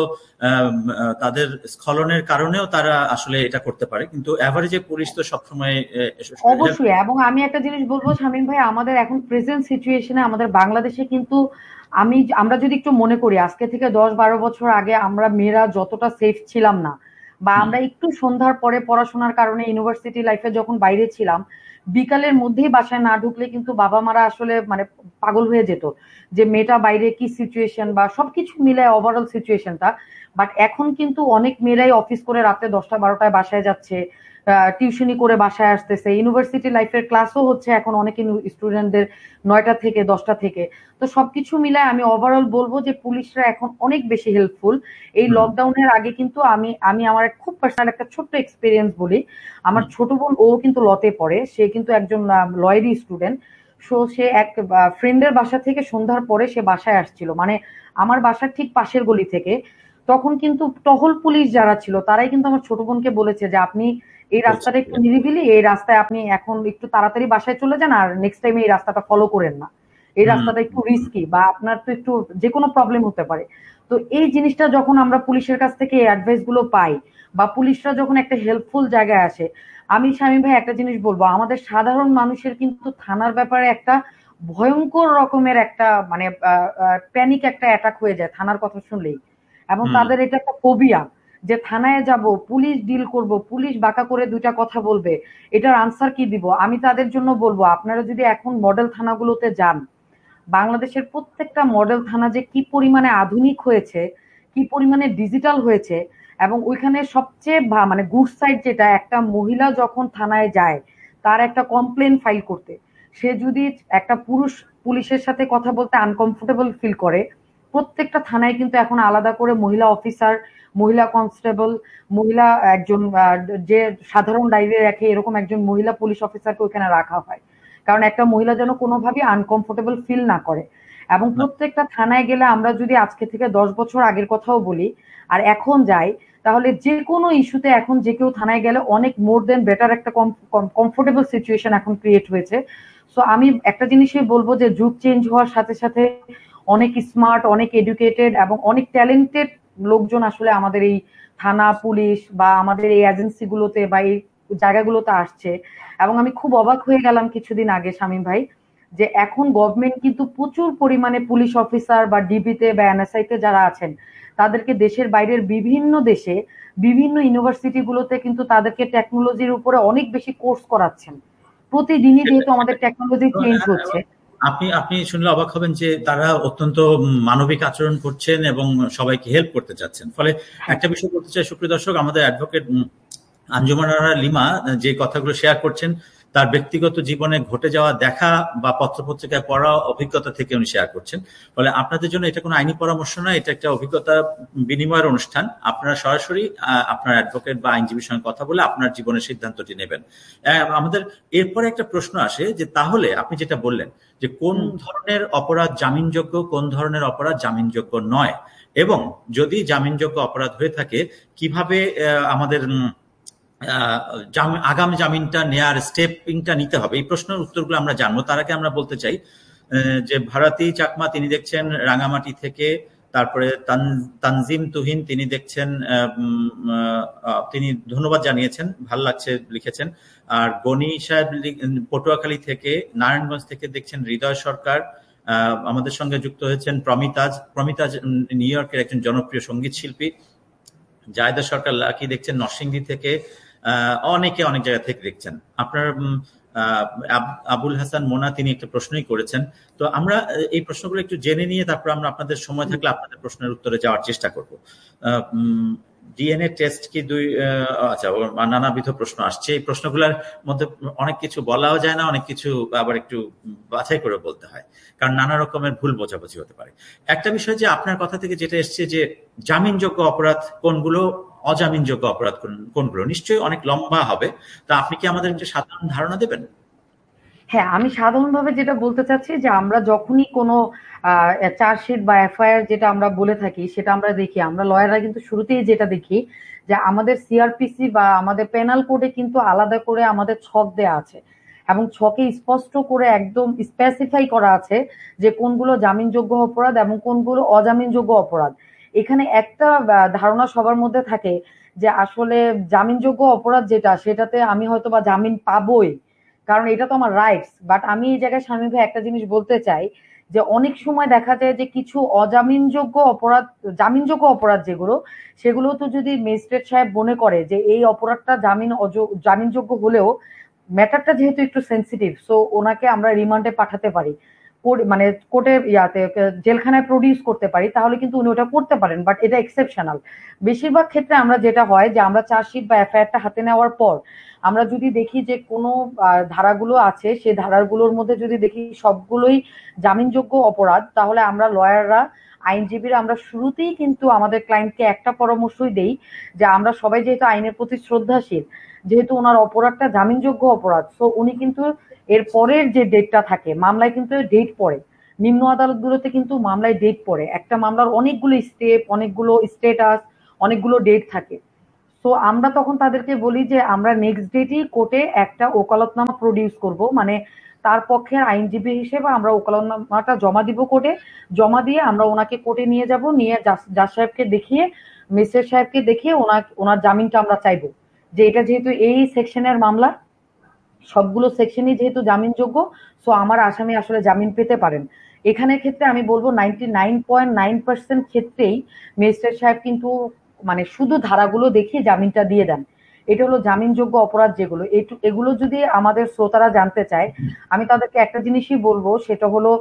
তাদের স্খলনের কারণেও তারা আসলে এটা করতে পারে, কিন্তু অ্যাভারেজে পুলিশ তো সবসময় হেল্প। অবশ্যই, এবং আমি একটা জিনিস বলবো শামীম ভাই, আমাদের এখন প্রেজেন্ট সিচুয়েশনে আমাদের বাংলাদেশে কিন্তু আমরা যদি একটু মনে করি আজকে থেকে 10-12 বছর আগে আমরা মেয়েরা যতটা সেফ ছিলাম না, বা আমরা একটু সন্ধ্যার পরে পড়াশোনার কারণে ইউনিভার্সিটি লাইফে যখন বাইরে ছিলাম, বিকালের মধ্যেই বাসায় না ঢুকলে কিন্তু বাবা মারা আসলে মানে পাগল হয়ে যেত যে মেয়েটা বাইরে কি সিচুয়েশন বা সবকিছু মিলে ওভারঅল সিচুয়েশনটা। বাট এখন কিন্তু অনেক মেয়েরাই অফিস করে রাতে 10টা 12টায় বাসায় যাচ্ছে, টিউশনি করে বাসায় আসতেছে, ইউনিভার্সিটি লাইফের ক্লাসও হচ্ছে এখন অনেক স্টুডেন্টদের 9টা থেকে 10টা থেকে। তো সবকিছু মিলায় আমি ওভারঅল বলবো যে পুলিশরা এখন অনেক বেশি হেল্পফুল। এই হুম, লকডাউনের আগে কিন্তু আমি আমি আমার খুব পার্সোনাল একটা ছোট্ট এক্সপিরিয়েন্স বলি। আমার হুম, ছোট বোন ও কিন্তু লতে পড়ে, সে কিন্তু একজন লয়েরই স্টুডেন্ট। সো সে এক ফ্রেন্ডের বাসা থেকে সন্ধ্যার পরে সে বাসায় আসছিল, মানে আমার বাসার ঠিক পাশের গলি থেকে। তখন কিন্তু টহল পুলিশ যারা ছিল তারাই কিন্তু আমার ছোট বোনকে বলেছে যে আপনি এই রাস্তাটা একটু বলছিলেন। নিরিবিলি, এই রাস্তায় আপনি এখন একটু তাড়াতাড়ি বাসায় চলে যান, আর নেক্সট টাইম এই রাস্তাটা ফলো করেন না, এই হুম, রাস্তাটা একটু হুম, হুম, রিস্কি বা আপনার তো একটু যে কোনো প্রবলেম হতে পারে। তো এই জিনিসটা যখন আমরা পুলিশের কাছ থেকে এই অ্যাডভাইস গুলো পাই বা পুলিশরা যখন একটা হেল্পফুল জায়গায় আসে, আমি শামীম ভাই একটা জিনিস বলবো, আমাদের সাধারণ মানুষের কিন্তু থানার ব্যাপারে একটা ভয়ঙ্কর রকমের একটা মানে প্যানিক একটা অ্যাটাক হয়ে যায় থানার কথা শুনলেই। এবং হুম, তাদের এটা একটা ফোবিয়া যে থানায় যাব, পুলিশ ডিল করব, পুলিশ বাঁকা করে দুইটা কথা বলবে, এটার আনসার কি দিব। আমি তাদের জন্য বলবো আপনারা যদি এখন মডেল থানাগুলোতে যান, বাংলাদেশের প্রত্যেকটা মডেল থানা যে কি পরিমাণে আধুনিক হয়েছে, কি পরিমাণে ডিজিটাল হয়েছে। এবং ওইখানে সবচেয়ে মানে গুড সাইড যেটা, একটা মহিলা যখন থানায় যায় তার একটা কমপ্লেন ফাইল করতে, সে যদি একটা পুরুষ পুলিশের সাথে কথা বলতে আনকমফোর্টেবল ফিল করে, প্রত্যেকটা থানায় কিন্তু এখন আলাদা করে মহিলা অফিসার, মহিলা কনস্টেবল, মহিলা একজন যে সাধারণ ডায়েরি রাখে এরকম একজন মহিলা পুলিশ অফিসারকে ওইখানে রাখা হয়, কারণ একটা মহিলা যেন কোনোভাবেই আনকমফোর্টেবল ফিল না করে। এবং না, প্রত্যেকটা থানায় গেলে আমরা যদি আজকে থেকে 10 বছর আগের কথাও বলি আর এখন যাই, তাহলে যে কোনো ইস্যুতে এখন যে কেউ থানায় গেলে অনেক মোর দেন বেটার একটা কমফোর্টেবল সিচুয়েশন এখন ক্রিয়েট হয়েছে। সো আমি একটা জিনিসই বলবো যে যুগ চেঞ্জ হওয়ার সাথে সাথে অনেক স্মার্ট, অনেক এডুকেটেড এবং অনেক ট্যালেন্টেড লোকজন আসলে আমাদের এই থানা, পুলিশ বা আমাদের এই এজেন্সি গুলোতে বা এই জায়গাগুলোতে আসছে। এবং আমি খুব অবাক হয়ে গেলাম কিছুদিন আগে শামীম ভাই, যে এখন গভর্নমেন্ট কিন্তু প্রচুর পরিমাণে পুলিশ অফিসার বা ডিবিতে বা এনএসআই তে যারা আছেন তাদেরকে দেশের বাইরের বিভিন্ন দেশে বিভিন্ন ইউনিভার্সিটি গুলোতে কিন্তু তাদেরকে টেকনোলজির উপরে অনেক বেশি কোর্স করাচ্ছেন। প্রতিদিনই সেটাই, যেহেতু আমাদের সেটাই। টেকনোলজি চেঞ্জ এবং হচ্ছে। আপনি আপনি শুনলে অবাক হবেন যে তারা অত্যন্ত মানবিক আচরণ করছেন এবং সবাইকে হেল্প করতে চাচ্ছেন। ফলে হ্যাঁ, একটা বিষয় বলতে চাই, সুপ্রিয় দর্শক, আমাদের অ্যাডভোকেট আঞ্জুমান আরা লিমা যে কথাগুলো শেয়ার করছেন তার ব্যক্তিগত জীবনে ঘটে যাওয়া দেখা বা পত্রপত্রিকায় পড়া অভিজ্ঞতা থেকে উনি শেয়ার করছেন। ফলে আপনাদের জন্য এটা কোনো আইনি পরামর্শ নয়, এটা একটা অভিজ্ঞতা বিনিময়ের অনুষ্ঠান। আপনারা সরাসরি আপনার অ্যাডভোকেট বা আইনজীবীর সঙ্গে কথা বলে আপনার জীবনের সিদ্ধান্তটি নেবেন। আমাদের এরপরে একটা প্রশ্ন আসে যে তাহলে আপনি যেটা বললেন যে কোন হুম। ধরনের অপরাধ জামিনযোগ্য, কোন ধরনের অপরাধ জামিনযোগ্য নয়, এবং যদি জামিনযোগ্য অপরাধ হয়ে থাকে কিভাবে আমাদের আগাম জামিনটা নেয়ার স্টেপিংটা নিতে হবে, এই প্রশ্নের উত্তরগুলো আমরা জানবো। তার আগে আমরা বলতে চাই যে ভারতী চাকমা তিনি দেখছেন রাঙামাটি থেকে, তারপরে তানজিম তুহিন তিনি দেখছেন তিনি ধন্যবাদ জানিয়েছেন, ভাল লাগছে লিখেছেন। আর গনি সাহেব পটুয়াখালী থেকে, নারায়ণগঞ্জ থেকে দেখছেন হৃদয় সরকার, আমাদের সঙ্গে যুক্ত হয়েছেন প্রমিতাজ। প্রমিতাজ নিউ ইয়র্কের একজন জনপ্রিয় সঙ্গীত শিল্পী। জায়দা সরকার লাকি দেখছেন নরসিংদী থেকে। অনেকে অনেক জায়গা থেকে দেখছেন। আপনার আবুল হাসান মোনা তিনি একটা প্রশ্নই করেছেন। তো আমরা এই প্রশ্নগুলো একটু জেনে নিয়ে তারপর আমরা আপনাদের সময় থাকলে আপনাদের প্রশ্নের উত্তরে যাওয়ার চেষ্টা করব। ডিএনএ টেস্ট কি দুই, আচ্ছা, নানাবিধ প্রশ্ন আসছে। এই প্রশ্নগুলোর মধ্যে অনেক কিছু বলাও যায় না, অনেক কিছু আবার একটু বাছাই করে বলতে হয়, কারণ নানা রকমের ভুল বোঝাবুঝি হতে পারে। একটা বিষয় যে আপনার কথা থেকে যেটা এসছে যে জামিনযোগ্য অপরাধ কোনগুলো, অজামিনযোগ্য অপরাধ কোনগুলো, নিশ্চয়ই অনেক লম্বা হবে। তা আপনি কি আমাদের একটা সাধারণ ধারণা দেবেন? হ্যাঁ, আমি সাধারণভাবে যেটা বলতে চাচ্ছি যে আমরা যখনই কোনো চার্জশিট বা এফআইআর যেটা আমরা বলে থাকি সেটা আমরা দেখি, আমরা লয়াররা কিন্তু শুরুতেই যেটা দেখি যে আমাদের সিআরপিসি বা আমাদের পেনাল কোডে কিন্তু আলাদা করে আমাদের ছক দেয়া আছে এবং ছকে স্পষ্ট করে একদম স্পেসিফাই করা আছে যে কোনগুলো জামিনযোগ্য অপরাধ এবং কোনগুলো অজামিনযোগ্য অপরাধ। এখানে একটা ধারণা সবার মধ্যে থাকে যে আসলে জামিনযোগ্য অপরাধ যেটা সেটাতে আমি হয়তো বা জামিন পাবোই, কারণ এটা তো আমার রাইটস। বাট আমি এই জায়গায় স্বামী ভাই একটা জিনিস বলতে চাই যে অনেক সময় দেখা যায় যে কিছু অজামিনযোগ্য অপরাধ, জামিনযোগ্য অপরাধ যেগুলো, সেগুলো তো যদি ম্যাজিস্ট্রেট সাহেব মনে করে যে এই অপরাধটা জামিনযোগ্য হলেও ম্যাটারটা যেহেতু একটু সেন্সিটিভ, সো ওনাকে আমরা রিমান্ডে পাঠাতে পারি। মানে কোর্টে জেলখানায় প্রডিউস করতে পারি, তাহলে কিন্তু উনি ওটা করতে পারেন, বাট এটা এক্সেপশনাল। বেশিরভাগ ক্ষেত্রে আমরা যেটা হয় যে আমরা চার্জশিট বা এফআইআরটা হাতে নেওয়ার পর আমরা যদি দেখি যে কোনো ধারাগুলো আছে, সেই ধারাগুলোর মধ্যে যদি দেখি সবগুলোই জামিনযোগ্য অপরাধ, তাহলে আমরা লয়াররা, আইনজীবীরা আমরা শুরুতেই কিন্তু আমাদের ক্লায়েন্টকে একটা পরামর্শই দেই যে আমরা সবাই যেহেতু আইনের প্রতি শ্রদ্ধাশীল, যেহেতু ওনার অপরাধটা জামিনযোগ্য অপরাধ, তো উনি কিন্তু এর পরের যে ডেটটা থাকে, মামলায় কিন্তু ডেট পড়ে, নিম্ন আদালতগুলোতে কিন্তু মামলায় ডেট পড়ে, একটা মামলার অনেকগুলো স্টেপ, অনেকগুলো স্টেটাস, অনেকগুলো ডেট থাকে। তো আমরা তখন তাদেরকে বলি যে আমরা নেক্সট ডেটই কোর্টে একটা ওকালতনামা প্রডিউস করব, মানে তার পক্ষের আইনজীবী হিসেবে আমরা ওকালতনামাটা জমা দিব কোর্টে, জমা দিয়ে আমরা ওনাকে কোর্টে নিয়ে যাব, নিয়ে জাজ সাহেবকে দেখিয়ে, মিস্টার সাহেবকে দেখিয়ে ওনার জামিনটা আমরা চাইবো, যে এটা যেহেতু এই সেকশনের মামলা, সবগুলো সেকশনই যেহেতু জামিনযোগ্য, সো আমার আসামি আসলে জামিন পেতে পারেন। এখানের ক্ষেত্রে আমি বলবো 99.9% ক্ষেত্রেই ম্যাজিস্ট্রেট সাহেব কিন্তু মানে শুধু ধারাগুলো দেখিয়ে জামিনটা দিয়ে দেন। এটা হলো জামিনযোগ্য অপরাধ যেগুলো, এগুলো যদি আমাদের শ্রোতারা জানতে চায়, আমি তাদেরকে একটা জিনিসই বলবো, সেটা হলো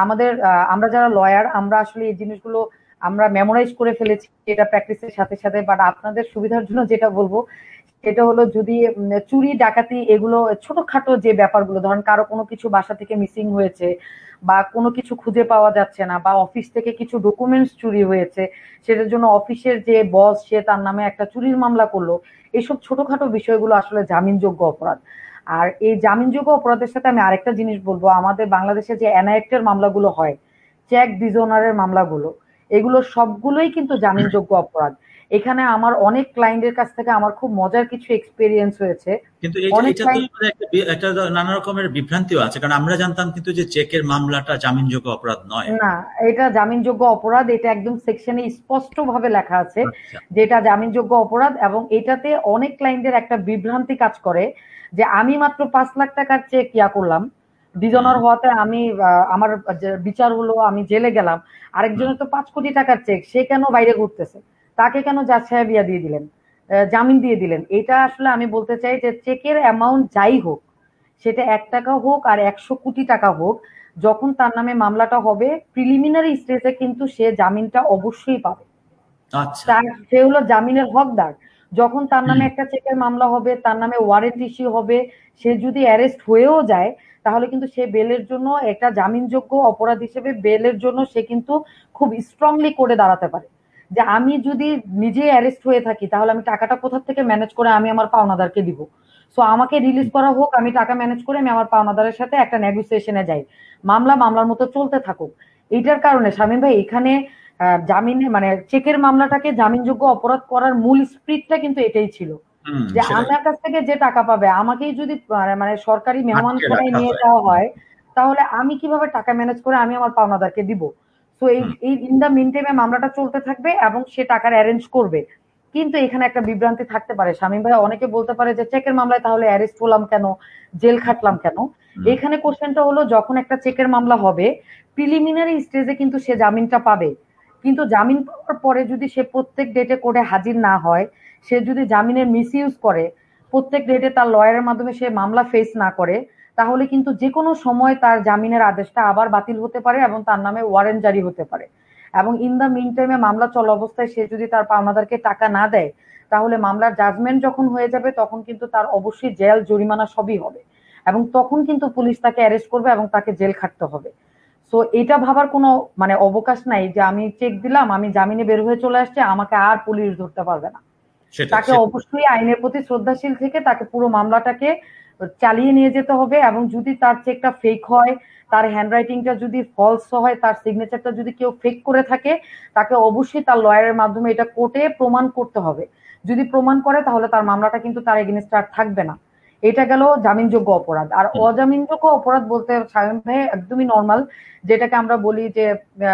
আমরা যারা লয়ার, আমরা আসলে এই জিনিসগুলো আমরা মেমোরাইজ করে ফেলেছি এটা প্র্যাকটিসের সাথে সাথে, বাট আপনাদের সুবিধার জন্য যেটা বলবো সেটা হলো, যদি চুরি ডাকাতি এগুলো ছোটখাটো যে ব্যাপারগুলো, ধরেন কারো কোনো কিছু বাসা থেকে মিসিং হয়েছে, বা কোনো কিছু খুঁজে পাওয়া যাচ্ছে না, বা অফিস থেকে কিছু ডকুমেন্টস চুরি হয়েছে, সেটার জন্য অফিসের যে বস সে তার নামে একটা চুরির মামলা করলো, এইসব ছোটখাটো বিষয়গুলো আসলে জামিনযোগ্য অপরাধ। আর এই জামিনযোগ্য অপরাধের সাথে আমি আরেকটা জিনিস বলবো, আমাদের বাংলাদেশে যে এনআইএক্টের মামলাগুলো হয়, চেক ডিজোনারের মামলাগুলো, এগুলো সবগুলোই কিন্তু জামিনযোগ্য অপরাধ। এখানে আমার অনেক ক্লায়েন্টের কাছ থেকে আমার খুব মজার কিছু এক্সপেরিয়েন্স হয়েছে। কিন্তু অনেক এটা তো ক্লায়েন্ট, একটা নানা রকমের বিভ্রান্তিও আছে, কারণ আমরা জানতাম কিন্তু যে চেকের মামলাটা জামিনযোগ্য অপরাধ নয়। না, এটা জামিনযোগ্য অপরাধ, এটা একদম সেকশনে স্পষ্ট ভাবে লেখা আছে আচ্ছা। যে এটা জামিনযোগ্য অপরাধ। এবং এটাতে অনেক ক্লায়েন্টের একটা বিভ্রান্তি কাজ করে যে আমি মাত্র 5 লাখ টাকার চেক করলাম, হুম ডিজনার হওয়াতে আমি আমার যে বিচার হলো, আমি জেলে গেলাম, হুম আরেকজনের তো 5 কোটি টাকার চেক, সে কেন বাইরে ঘুরতেছে, তাকে কেন জাজ সাহেব দিয়ে দিলেন, জামিন দিয়ে দিলেন। এটা আসলে আমি বলতে চাই যে চেকের অ্যামাউন্ট যাই হোক, সেটা 1 টাকা হোক আর 100 কোটি টাকা হোক, যখন তার নামে মামলাটা হবে প্রিলিমিনারি স্টেজে কিন্তু সে জামিনটা অবশ্যই পাবে। আচ্ছা। তার সে হলো জামিনের হকদার। যখন তার নামে হুম একটা চেকের মামলা হবে, তার নামে ওয়ারেন্ট ইস্যু হবে, সে যদি অ্যারেস্ট হয়েও যায়, তাহলে কিন্তু সে বেলের জন্য একটা জামিনযোগ্য অপরাধ হিসেবে বেলের জন্য সে কিন্তু খুব স্ট্রংলি করে দাঁড়াতে পারে, যে আমি যদি নিজে অ্যারেস্ট হয়ে থাকি, তাহলে আমি টাকাটা কোথা থেকে ম্যানেজ করে আমি আমার পাওনাদারকে দিব। সো আমাকে রিলিজ করা হোক, আমি টাকা ম্যানেজ করে আমি আমার পাওনাদারের সাথে একটা নেগোসিয়েশনে যাই, মামলা মামলার মতো চলতে থাকুক। এইটার কারণে শামীম ভাই, এখানে জামিনে মানে চেকের মামলাটাকে জামিনযোগ্য অপরাধ করার মূল স্পিরিটটা কিন্তু এটাই ছিল, যে সেটাই। আমার কাছ থেকে যে টাকা পাবে, আমাকেই যদি মানে সরকারি আটকে মেহমানখানায় রাখা নিয়ে হয়। যাওয়া হয়, তাহলে আমি কিভাবে টাকা ম্যানেজ করে আমি আমার পাওনাদারকে দিব। তো এই হুম এই ইন দা মিন টাইমে মামলাটা চলতে থাকবে এবং সে টাকার অ্যারেঞ্জ করবে। কিন্তু এখানে একটা বিভ্রান্তি থাকতে পারে শামীম ভাই, অনেকে বলতে পারে যে চেকের মামলায় তাহলে অ্যারেস্ট হলাম কেন, জেল খাটলাম কেন। হুম এখানে কোশ্চেনটা হলো, যখন একটা চেকের মামলা হবে প্রিলিমিনারি স্টেজে কিন্তু সে জামিনটা পাবে, কিন্তু জামিন পাওয়ার পরে যদি সে প্রত্যেক ডেটে কোর্টে হাজির না হয়, সে যদি জামিনের মিসইউজ করে, প্রত্যেক ডেটে তার লয়ারের মাধ্যমে সে মামলা ফেস না করে, তাহলে কিন্তু যে কোনো সময় তার জামিনের আদেশটা আবার বাতিল হতে পারে এবং তার নামে ওয়ারেন্ট জারি হতে পারে। এবং ইন দা মিন টাইমে মামলা চলা অবস্থায় সে যদি তার পাওনাদারকে টাকা না দেয়, তাহলে মামলার জাজমেন্ট যখন হয়ে যাবে তখন কিন্তু তার অবশ্যই জেল জরিমানা সবই হবে, এবং তখন কিন্তু পুলিশ তাকে অ্যারেস্ট করবে এবং তাকে জেল খাটতে হবে। সো এটা ভাবার কোনো মানে অবকাশ নাই যে আমি চেক দিলাম, আমি জামিনে বের হয়ে চলে আসছি, আমাকে আর পুলিশ ধরতে পারবে না। সেটাই তাকে সেটাই। অবশ্যই আইনের প্রতি শ্রদ্ধাশীল থেকে তাকে পুরো মামলাটাকে চালিয়ে নিয়ে যেতে হবে। এবং যদি তার চেকটা ফেক হয়, তার হ্যান্ডরাইটিংটা যদি ফলস হয়, তার সিগনেচারটা যদি কেউ ফেক করে থাকে, তাকে অবশ্যই তার লয়ারের মাধ্যমে এটা কোর্টে প্রমাণ করতে হবে। যদি প্রমাণ করে, তাহলে তার মামলাটা কিন্তু তার এগেইনস্টে আর থাকবে না। এটা গেল জামিনযোগ্য অপরাধ। আর হুম অজামিনযোগ্য অপরাধ বলতে শামীম ভাই একদমই নর্মাল, যেটাকে আমরা বলি যে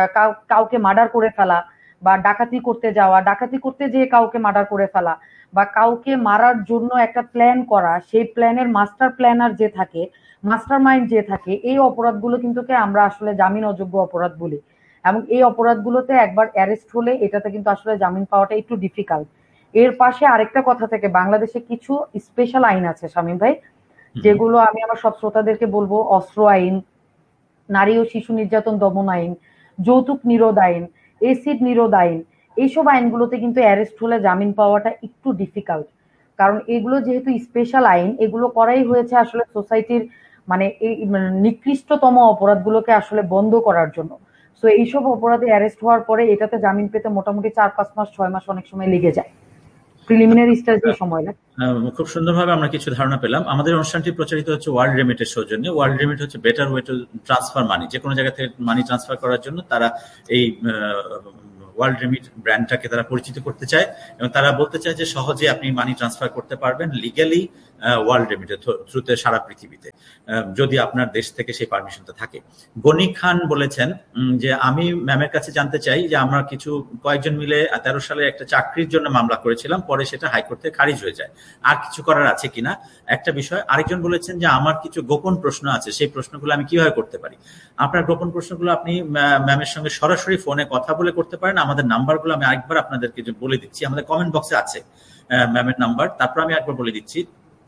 কাউকে মার্ডার করে ফেলা, বা ডাকাতি করতে যাওয়া, ডাকাতি করতে যেয়ে কাউকে মার্ডার করে ফেলা, বা কাউকে মারার জন্য একটা প্ল্যান করা, সেই প্ল্যানের মাস্টার প্ল্যানার যে থাকে, মাস্টার মাইন্ড যে থাকে, এই অপরাধগুলো কিন্তু আমরা আসলে জামিন অযোগ্য অপরাধ বলি। এবং এই অপরাধগুলোতে একবার অ্যারেস্ট হলে এটাতে কিন্তু আসলে জামিন পাওয়াটা একটু ডিফিকাল্ট। এর পাশে আরেকটা কথা থেকে, বাংলাদেশে কিছু স্পেশাল আইন আছে শামীম ভাই, হুম যেগুলো আমি আমার সব শ্রোতাদেরকে বলবো: অস্ত্র আইন, নারী ও শিশু নির্যাতন দমন আইন, যৌতুক নিরোধ আইন, এসিড নিরোধ আইন, এইসব আইনগুলোতে কিন্তু অ্যারেস্ট হলে জামিন পাওয়াটা একটু ডিফিকাল্ট। কারণ এগুলো যেহেতু স্পেশাল আইন, এগুলো করাই হয়েছে আসলে সোসাইটির মানে এই নিকৃষ্টতম অপরাধগুলোকে আসলে বন্ধ করার জন্য। সো এইসব অপরাধে অ্যারেস্ট হওয়ার পরে এটাতে জামিন পেতে মোটামুটি 4-5 মাস 6 মাস অনেক সময় লেগে যায়, প্রিলিমিনারি স্টেজে সময় লাগে। খুব সুন্দরভাবে আমরা কিছু ধারণা পেলাম। আমাদের অনুষ্ঠানটি প্রচারিত হচ্ছে ওয়ার্ল্ড রেমিটের সৌজন্যে। ওয়ার্ল্ড রেমিট হচ্ছে বেটার ওয়ে টু ট্রান্সফার মানি। যে কোনো জায়গা থেকে মানি ট্রান্সফার করার জন্য তারা এই ওয়ার্ল্ড রেমিট ব্র্যান্ডটাকে তারা পরিচিত করতে চায় এবং তারা বলতে চায় যে সহজে আপনি মানি ট্রান্সফার করতে পারবেন লিগ্যালি ওয়ার্ল্ড রেমিটের থ্রুতে সারা পৃথিবীতে, যদি আপনার দেশ থেকে সেই পারমিশনটা থাকে। গনি খান বলেছেন যে আমি ম্যামের কাছে জানতে চাই যে আমরা কয়েকজন মিলে 13 সালে একটা চাকরির জন্য মামলা করেছিলাম, পরে সেটা হাইকোর্ট থেকে খারিজ হয়ে যায়, আর কিছু করার আছে কিনা একটা বিষয়। আরেকজন বলেছেন যে আমার কিছু গোপন প্রশ্ন আছে, সেই প্রশ্নগুলো আমি কিভাবে করতে পারি। আপনার গোপন প্রশ্নগুলো আপনি ম্যামের সঙ্গে সরাসরি ফোনে কথা বলে করতে পারেন। আমাদের নাম্বারগুলো আমি আরেকবার আপনাদেরকে বলে দিচ্ছি, আমাদের কমেন্ট বক্সে আছে ম্যামের নাম্বার। তারপর আমি একবার বলে দিচ্ছি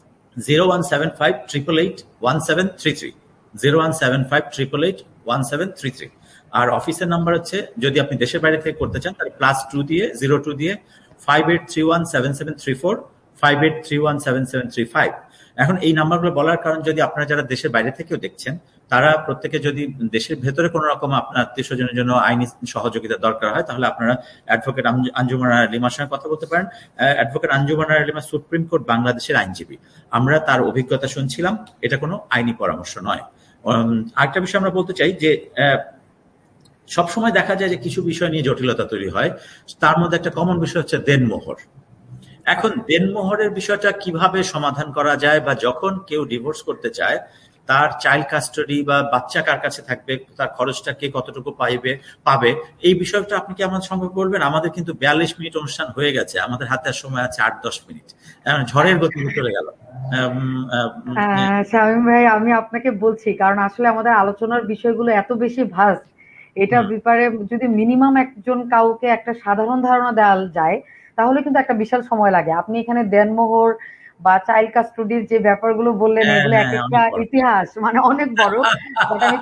0175881733, 0175881733। আর অফিসের নাম্বার হচ্ছে, যদি আপনি দেশের বাইরে থেকে করতে চান তাহলে +2 দিয়ে 02 দিয়ে 58317734, 58317735। এখন এই নাম্বারগুলো বলার কারণ, যদি আপনারা যারা দেশের বাইরে থেকেও দেখছেন তারা প্রত্যেকে যদি দেশের ভেতরে কোনো রকম আপনার আত্মীয় স্বজনের জন্য আইনি সহযোগিতা দরকার হয়, তাহলে আপনারা অ্যাডভোকেট আঞ্জুমান আরা লিমার সঙ্গে কথা বলতে পারেন। অ্যাডভোকেট আঞ্জুমান আরা লিমা সুপ্রিম কোর্ট বাংলাদেশের আইনজীবী। আমরা তার অভিজ্ঞতা শুনছিলাম, এটা কোনো আইনি পরামর্শ নয়। আরেকটা বিষয় আমরা বলতে চাই যে সবসময় দেখা যায় যে কিছু বিষয় নিয়ে জটিলতা তৈরি হয়, তার মধ্যে একটা কমন বিষয় হচ্ছে দেনমোহর। এখন দেনমোহরের বিষয়টা কিভাবে সমাধান করা যায়, বা যখন কেউ ডিভোর্স করতে চায় তার চাইল্ড কাস্টাডি বা বাচ্চা কার কাছে থাকবে, তার খরচটা কে কতটুকু পাবে, এই বিষয়টা আপনি কি আমাদের সম্ভব বলবেন? আমাদের কিন্তু 42 মিনিট অনুষ্ঠান হয়ে গেছে, আমাদের হাতে আর সময় আছে 8-10 মিনিট, ঝড়ের গতিতে চলে গেল। শামীম ভাই, আমি আপনাকে বলছি, কারণ আসলে আমাদের আলোচনার বিষয়গুলো এত বেশি ভাস্ট, এটা ব্যাপারে যদি মিনিমাম একজন কাউকে একটা সাধারণ ধারণা দেওয়া যায় তাহলে কিন্তু একটা বিশাল সময় লাগে। আপনি এখানে দেনমোহর বা চাইল্ড কাস্টডির যে ব্যাপারগুলো বললেন, এগুলো এক একটা ইতিহাস, মানে অনেক বড়। বাট আমি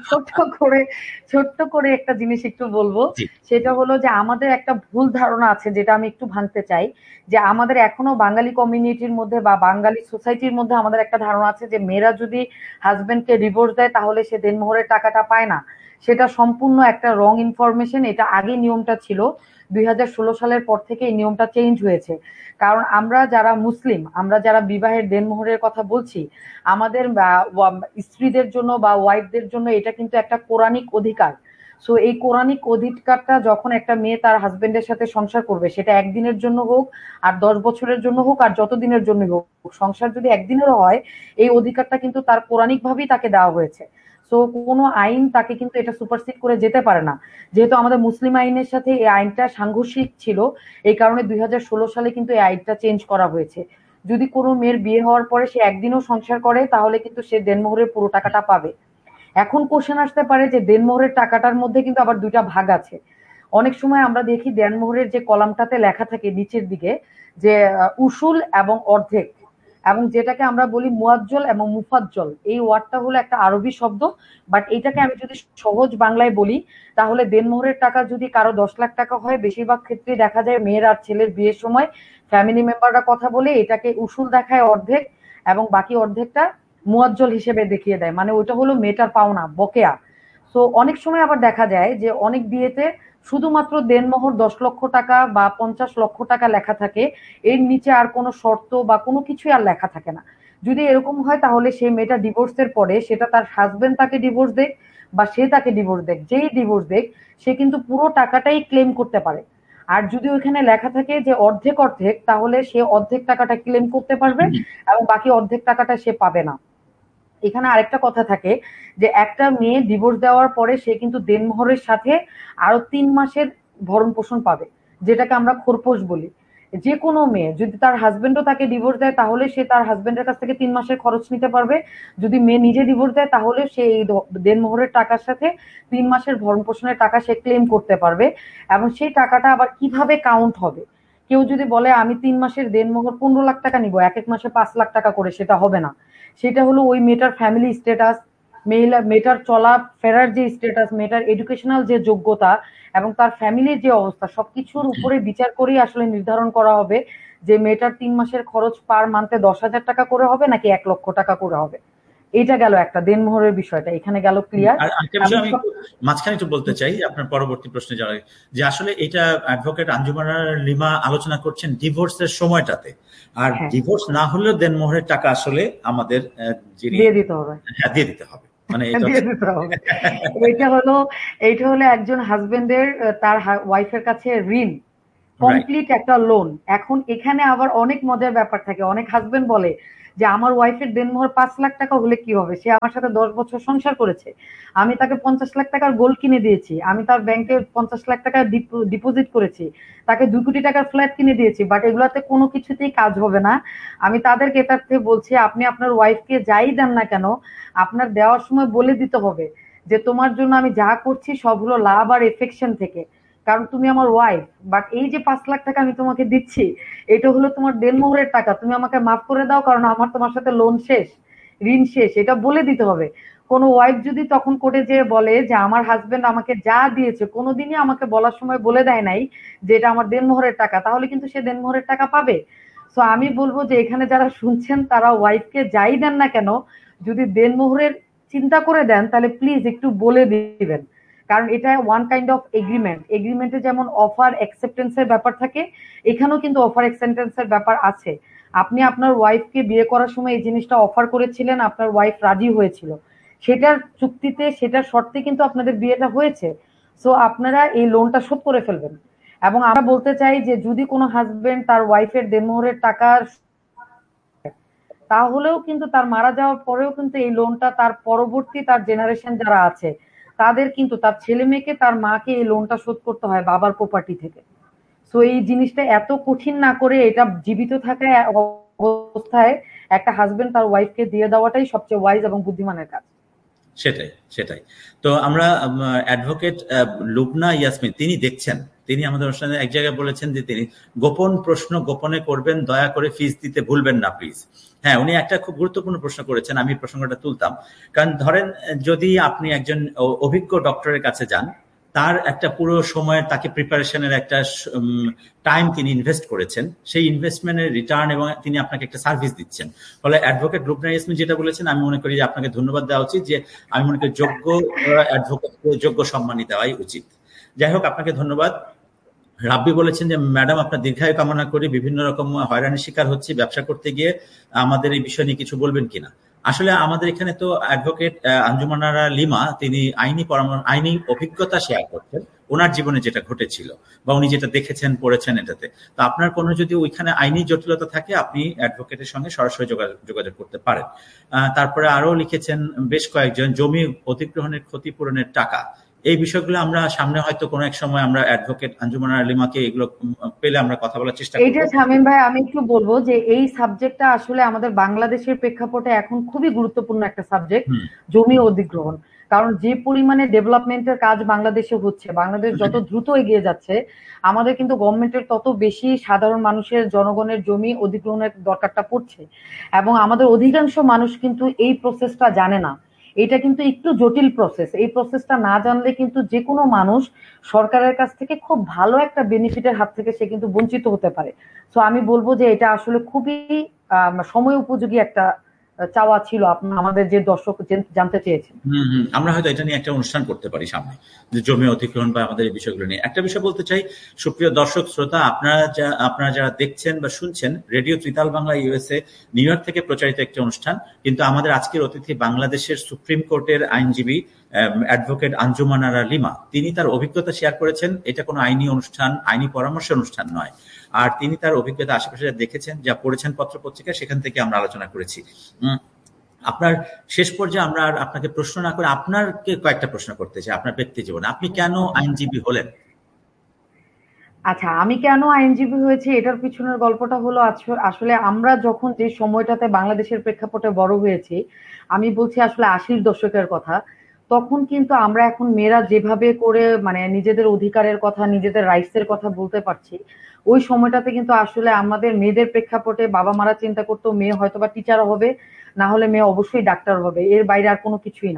ছোট্ট করে একটা জিনিস একটু বলবো, সেটা হলো যে আমাদের একটা ভুল ধারণা আছে, যেটা আমি একটু ভাঙতে চাই। যে আমাদের এখনো বাঙালি কমিউনিটির মধ্যে বা বাঙালি সোসাইটির মধ্যে আমাদের একটা ধারণা আছে যে মেয়েরা যদি হাজবেন্ডকে ডিভোর্স দেয় তাহলে সে দেনমোহরের টাকাটা পায় না। সেটা সম্পূর্ণ একটা রং ইনফরমেশন। এটা আগে নিয়মটা ছিল, 2016 সালের পর থেকে এই নিয়মটা চেঞ্জ হয়েছে। কারণ আমরা যারা মুসলিম, আমরা যারা বিবাহের দেনমোহরের কথা বলছি, আমাদের স্ত্রীদের জন্য বা ওয়াইফদের জন্য এটা কিন্তু একটা কোরআনিক অধিকার। সো এই কোরআনিক অধিকারটা যখন একটা মেয়ে তার হাজবেন্ডের সাথে সংসার করবে, সেটা একদিনের জন্য হোক আর 10 বছরের জন্য হোক আর যতদিনের জন্য হোক, সংসার যদি একদিনেরও হয়, এই অধিকারটা কিন্তু তার কোরআনিক ভাবেই তাকে দেওয়া হয়েছে। সো কোনো আইন তাকে কিন্তু এটা সুপারসিড করে যেতে পারে না। যেহেতু আমাদের মুসলিম আইনের সাথে এই আইনটা সাংঘর্ষিক ছিল, এই কারণে 2016 সালে কিন্তু এই আইনটা চেঞ্জ করা হয়েছে। যদি কোনো মেয়ের বিয়ে হওয়ার পরে সে একদিনও সংসার করে তাহলে কিন্তু সে দেনমোহরের পুরো টাকাটা পাবে। এখন কোশ্চেন আসতে পারে যে দেনমোহরের টাকাটার মধ্যে কিন্তু আবার দুইটা ভাগ আছে। অনেক সময় আমরা দেখি দেনমোহরের যে কলামটাতে লেখা থাকে নিচের দিকে যে উসুল এবং অর্ধেক, এবং যেটাকে আমরা বলি মুয়াজ্জল এবং মুফাজ্জল, এই ওয়ার্ডটা হলো একটা আরবি শব্দ। বাট এটাকে আমি যদি সহজ বাংলায় বলি তাহলে দেনমোহরের টাকা যদি কারো 10 লাখ টাকা হয়, বেশিরভাগ ক্ষেত্রে দেখা যায় মেয়ের আর ছেলের বিয়ের সময় ফ্যামিলি মেম্বাররা কথা বলে এটাকে উসুল দেখায় অর্ধেক, এবং বাকি অর্ধেকটা মুয়াজ্জল হিসেবে দেখিয়ে দেয়, মানে ওইটা হলো মেয়েটার পাওনা, বকেয়া। সো অনেক সময় আবার দেখা যায় যে অনেক বিয়েতে শুধুমাত্র দেনমোহর 10 লক্ষ টাকা বা 50 লক্ষ টাকা লেখা থাকে, এর নিচে আর কোনো শর্ত বা কোনো কিছুই আর লেখা থাকে না। যদি এরকম হয় তাহলে সেই মেয়েটা ডিভোর্সের পরে, সেটা তার হাজবেন্ড তাকে ডিভোর্স দেয় বা সে তাকে ডিভোর্স দেয়, যেই ডিভোর্স দেয় সে কিন্তু পুরো টাকাটাই ক্লেম করতে পারে। আর যদি ওইখানে লেখা থাকে যে অর্ধেক অর্ধেক, তাহলে সে অর্ধেক টাকাটা ক্লেম করতে পারবে এবং বাকি অর্ধেক টাকাটা সে পাবে না। এখানে আরেকটা কথা থাকে যে একটা মেয়ে ডিভোর্স দেওয়ার পরে সে কিন্তু দেনমোহরের সাথে আরো 3 মাসের ভরণ পোষণ পাবে, যেটাকে আমরা খোরপোশ বলি। যে কোনো মেয়ে যদি তার হাজবেন্ডও তাকে ডিভোর্স দেয় তাহলে সে তার হাজবেন্ডের কাছ থেকে 3 মাসের খরচ নিতে পারবে। যদি মেয়ে নিজে ডিভোর্স দেয় তাহলে সে এই দেনমোহরের টাকার সাথে 3 মাসের ভরণ পোষণের টাকা সে ক্লেম করতে পারবে। এবং সেই টাকাটা আবার কিভাবে কাউন্ট হবে, কেউ যদি বলে আমি 3 মাসের দেনমোহর 15 লাখ টাকা নিব, এক এক মাসে 5 লাখ টাকা করে, সেটা হবে না। সেটা হলো ওই মেয়েটার ফ্যামিলি স্ট্যাটাস, মেয়েটার চলা ফেরার যে স্ট্যাটাস, মেয়েটার এডুকেশনাল যে যোগ্যতা এবং তার ফ্যামিলির যে অবস্থা, সবকিছুর উপরে বিচার করেই আসলে নির্ধারণ করা হবে যে মেয়েটার 3 মাসের খরচ পার মান্থে 10,000 টাকা করে হবে নাকি 1 লক্ষ টাকা করে হবে। এটা গেল একটা দেনমোহরের বিষয়টা, এখানে গেল ক্লিয়ার। আর একটা বিষয় আমি মাঝখানে একটু বলতে চাই আপনার পরবর্তী প্রশ্নে যাওয়ার আগে, যে আসলে এটা অ্যাডভোকেট আঞ্জুমানা লিমা আলোচনা করছেন ডিভোর্সের সময়টাতে, আর ডিভোর্স না হলেও দেনমোহরের টাকা আসলে আমাদের দিয়ে দিতে হবে। হ্যাঁ, দিয়ে দিতে হবে, মানে দিয়ে দিতে হবে। এইটা হলো একজন হাজবেন্ডের তার ওয়াইফের কাছে ঋণ, কমপ্লিট একটা লোন। এখন এখানে আবার অনেক মজার ব্যাপার থাকে। অনেক হাজবেন্ড বলে যে আমার ওয়াইফের দেনমোহর 5 লাখ টাকা হলে কি হবে, সে আমার সাথে 10 বছর সংসার করেছে, আমি তাকে 50 লাখ টাকার গোল্ড কিনে দিয়েছি, আমি তার ব্যাংকে 50 লাখ টাকা ডিপোজিট করেছি, তাকে 2 কোটি টাকার ফ্ল্যাট কিনে দিয়েছি, বাট এগুলাতে কোনো কিছুতেই কাজ হবে না। আমি তাদেরকে এটার থেকে বলছি, আপনি আপনার ওয়াইফকে যাই দেন না কেন, আপনার দেওয়ার সময় বলে দিতে হবে যে তোমার জন্য আমি যা করছি সব হলো লাভ আর এফেকশন থেকে, কারণ তুমি আমার ওয়াইফ। বাট এই যে 5 লাখ টাকা আমি তোমাকে দিচ্ছি, এটা হলো তোমার দেনমোহরের টাকা, তুমি আমাকে মাফ করে দাও, কারণ আমার তোমার সাথে লোন শেষ, ঋণ শেষ। এটা বলে দিতে হবে। কোনো ওয়াইফ যদি তখন কোর্টে যেয়ে বলে যে আমার হাজবেন্ড আমাকে যা দিয়েছে কোনোদিনই আমাকে বলার সময় বলে দেয় নাই যে এটা আমার দেনমোহরের টাকা, তাহলে কিন্তু সে দেনমোহরের টাকা পাবে। সো আমি বলবো যে এখানে যারা শুনছেন তারা ওয়াইফকে যাই দেন না কেন, যদি দেনমোহরের চিন্তা করে দেন তাহলে প্লিজ একটু বলে দিবেন, কারণ এটা ওয়ান কাইন্ড অফ এগ্রিমেন্ট। এগ্রিমেন্টে যেমন অফার অ্যাকসেপ্টেন্সের ব্যাপার থাকে, এখানেও কিন্তু অফার অ্যাকসেপ্টেন্সের ব্যাপার আছে। আপনি আপনার ওয়াইফকে বিয়ে করার সময় এই জিনিসটা অফার করেছিলেন, আপনার ওয়াইফ রাজি হয়েছিল, সেটার চুক্তিতে সেটার শর্তে কিন্তু আপনাদের বিয়েটা হয়েছে। সো আপনারা এই লোনটা শোধ করে ফেলবেন। এবং আমরা বলতে চাই যে যদি কোনো হাজবেন্ড তার ওয়াইফের দেনমোহরের টাকার, তাহলেও কিন্তু তার মারা যাওয়ার পরেও কিন্তু এই লোনটা তার পরবর্তী তার জেনারেশন যারা আছে তাদের কিন্তু, তার ছেলে মেয়েকে তার মাকে এই লোনটা শোধ করতে হয় বাবার প্রপার্টি থেকে। সো এই জিনিসটা এত কঠিন না করে এটা জীবিত থাকা অবস্থায় একটা হাজবেন্ড তার ওয়াইফকে দিয়ে দেওয়াটাই সবচেয়ে ওয়াইজ এবং বুদ্ধিমানের কাজ। সেটাই সেটাই। তো আমরা অ্যাডভোকেট লুবনা ইয়াসমিন তিনি দেখছেন, তিনি আমাদের অনুষ্ঠানে এক জায়গায় বলেছেন যে তিনি গোপন প্রশ্ন গোপনে করবেন, দয়া করে ফিস দিতে ভুলবেন না প্লিজ। হ্যাঁ, উনি একটা খুব গুরুত্বপূর্ণ প্রশ্ন করেছেন, আমি প্রসঙ্গটা তুলতাম। কারণ ধরেন যদি আপনি একজন অভিজ্ঞ ডক্টরের কাছে যান, তার একটা পুরো সময়ের তাকে প্রিপারেশনের একটা টাইম তিনি ইনভেস্ট করেছেন, সেই ইনভেস্টমেন্টের রিটার্ন এবং তিনি আপনাকে একটা সার্ভিস দিচ্ছেন। ফলে অ্যাডভোকেট লুবনা ইয়াসমিন যেটা বলেছেন, আমি মনে করি যে আপনাকে ধন্যবাদ দেওয়া উচিত, যে আমি মনে করি যোগ্য অ্যাডভোকেটকে যোগ্য সম্মানই দেওয়াই উচিত। যাই হোক, আপনাকে ধন্যবাদ। রাব্বি বলেছেন যে ম্যাডাম আপনার দীর্ঘায়ু কামনা করি, বিভিন্ন রকম হয়রানির শিকার হচ্ছি ব্যবসা করতে গিয়ে, আমাদের এই বিষয় নিয়ে কিছু বলবেন কিনা। আসলে আমাদের এখানে তো অ্যাডভোকেট আঞ্জুমানারা লিমা তিনি আইনি অভিজ্ঞতা শেয়ার করছেন, ওনার জীবনে যেটা ঘটেছিল বা উনি যেটা দেখেছেন পড়েছেন এটাতে। তো আপনার কোনো যদি ওইখানে আইনি জটিলতা থাকে, আপনি অ্যাডভোকেটের সঙ্গে সরাসরি যোগাযোগ করতে পারেন। তারপরে আরো লিখেছেন বেশ কয়েকজন, জমি অধিগ্রহণের ক্ষতিপূরণের টাকা, এই বিষয়গুলো আমরা সামনে হয়তো কোনো এক সময় আমরা অ্যাডভোকেট আঞ্জুমানা লিমাকে এগুলো পেলে আমরা কথা বলার চেষ্টা করব। এইটা শামীম ভাই আমি একটু বলবো যে এই সাবজেক্টটা আসলে আমাদের বাংলাদেশের প্রেক্ষাপটে এখন খুবই গুরুত্বপূর্ণ একটা সাবজেক্ট, জমি অধিগ্রহণ। কারণ যে পরিমাণে ডেভেলপমেন্টের কাজ বাংলাদেশে হচ্ছে, বাংলাদেশ যত দ্রুত এগিয়ে যাচ্ছে, আমাদের কিন্তু গভর্নমেন্টের তত বেশি সাধারণ মানুষের জনগণের জমি অধিগ্রহণের দরকারটা পড়ছে। এবং আমাদের অধিকাংশ মানুষ কিন্তু এই প্রসেসটা জানে না। এটা কিন্তু একটু জটিল প্রসেস। এই প্রসেসটা না জানলে কিন্তু যে কোনো মানুষ সরকারের কাছ থেকে খুব ভালো একটা বেনিফিটের হাত থেকে সে কিন্তু বঞ্চিত হতে পারে। সো আমি বলবো যে এটা আসলে খুবই সময় উপযোগী একটা চাওয়া ছিল আমাদের যে দর্শক জানতে চেয়েছেন। আমরা হয়তো এটা নিয়ে একটা অনুষ্ঠান করতে পারি সামনে, যে জমি অধিগ্রহণ বা আমাদের এই বিষয়গুলো নিয়ে। একটা বিষয় বলতে চাই, সুপ্রিয় দর্শক শ্রোতা, আপনারা যারা দেখছেন বা শুনছেন, radio tritaal Bangla USA new York থেকে প্রচারিত একটি অনুষ্ঠান, কিন্তু আমাদের আজকের অতিথি বাংলাদেশের সুপ্রিম কোর্টের আইনজীবী অ্যাডভোকেট আঞ্জুমানারা লিমা, তিনি তার অভিজ্ঞতা শেয়ার করেছেন। এটা কোনো আইনি অনুষ্ঠান, আইনি পরামর্শ অনুষ্ঠান নয়। আর তিনি তার অভিজ্ঞতা আশেপাশে যা দেখেছেন, যা পড়েছেন পত্রপত্রিকায়, সেখান থেকে আমরা আলোচনা করেছি। আপনার শেষ পর্যায়ে আমরা আর আপনাকে প্রশ্ন না করে আপনাকে কয়েকটা প্রশ্ন করতে চাই আপনার ব্যক্তি জীবনে। আপনি কেন আইনজীবী হলেন? আচ্ছা, আমি কেন আইনজীবী হয়েছি এটার পিছনের গল্পটা হলো, আসলে আমরা যখন যে সময়টাতে বাংলাদেশের প্রেক্ষাপটে বড় হয়েছি, আমি বলছি আসলে 80-র দশকের কথা, তখন কিন্তু আমরা এখন মেয়েরা যেভাবে করে মানে নিজেদের অধিকারের কথা, নিজেদের রাইটসের কথা বলতে পারছি, ওই সময়টাতে কিন্তু আসলে আমাদের মেয়েদের প্রেক্ষাপটে বাবা মারা চিন্তা করতো মেয়ে হয়তোবা টিচার হবে, না হলে মেয়ে অবশ্যই ডাক্তার হবে, এর বাইরে আর কোনো কিছুই না।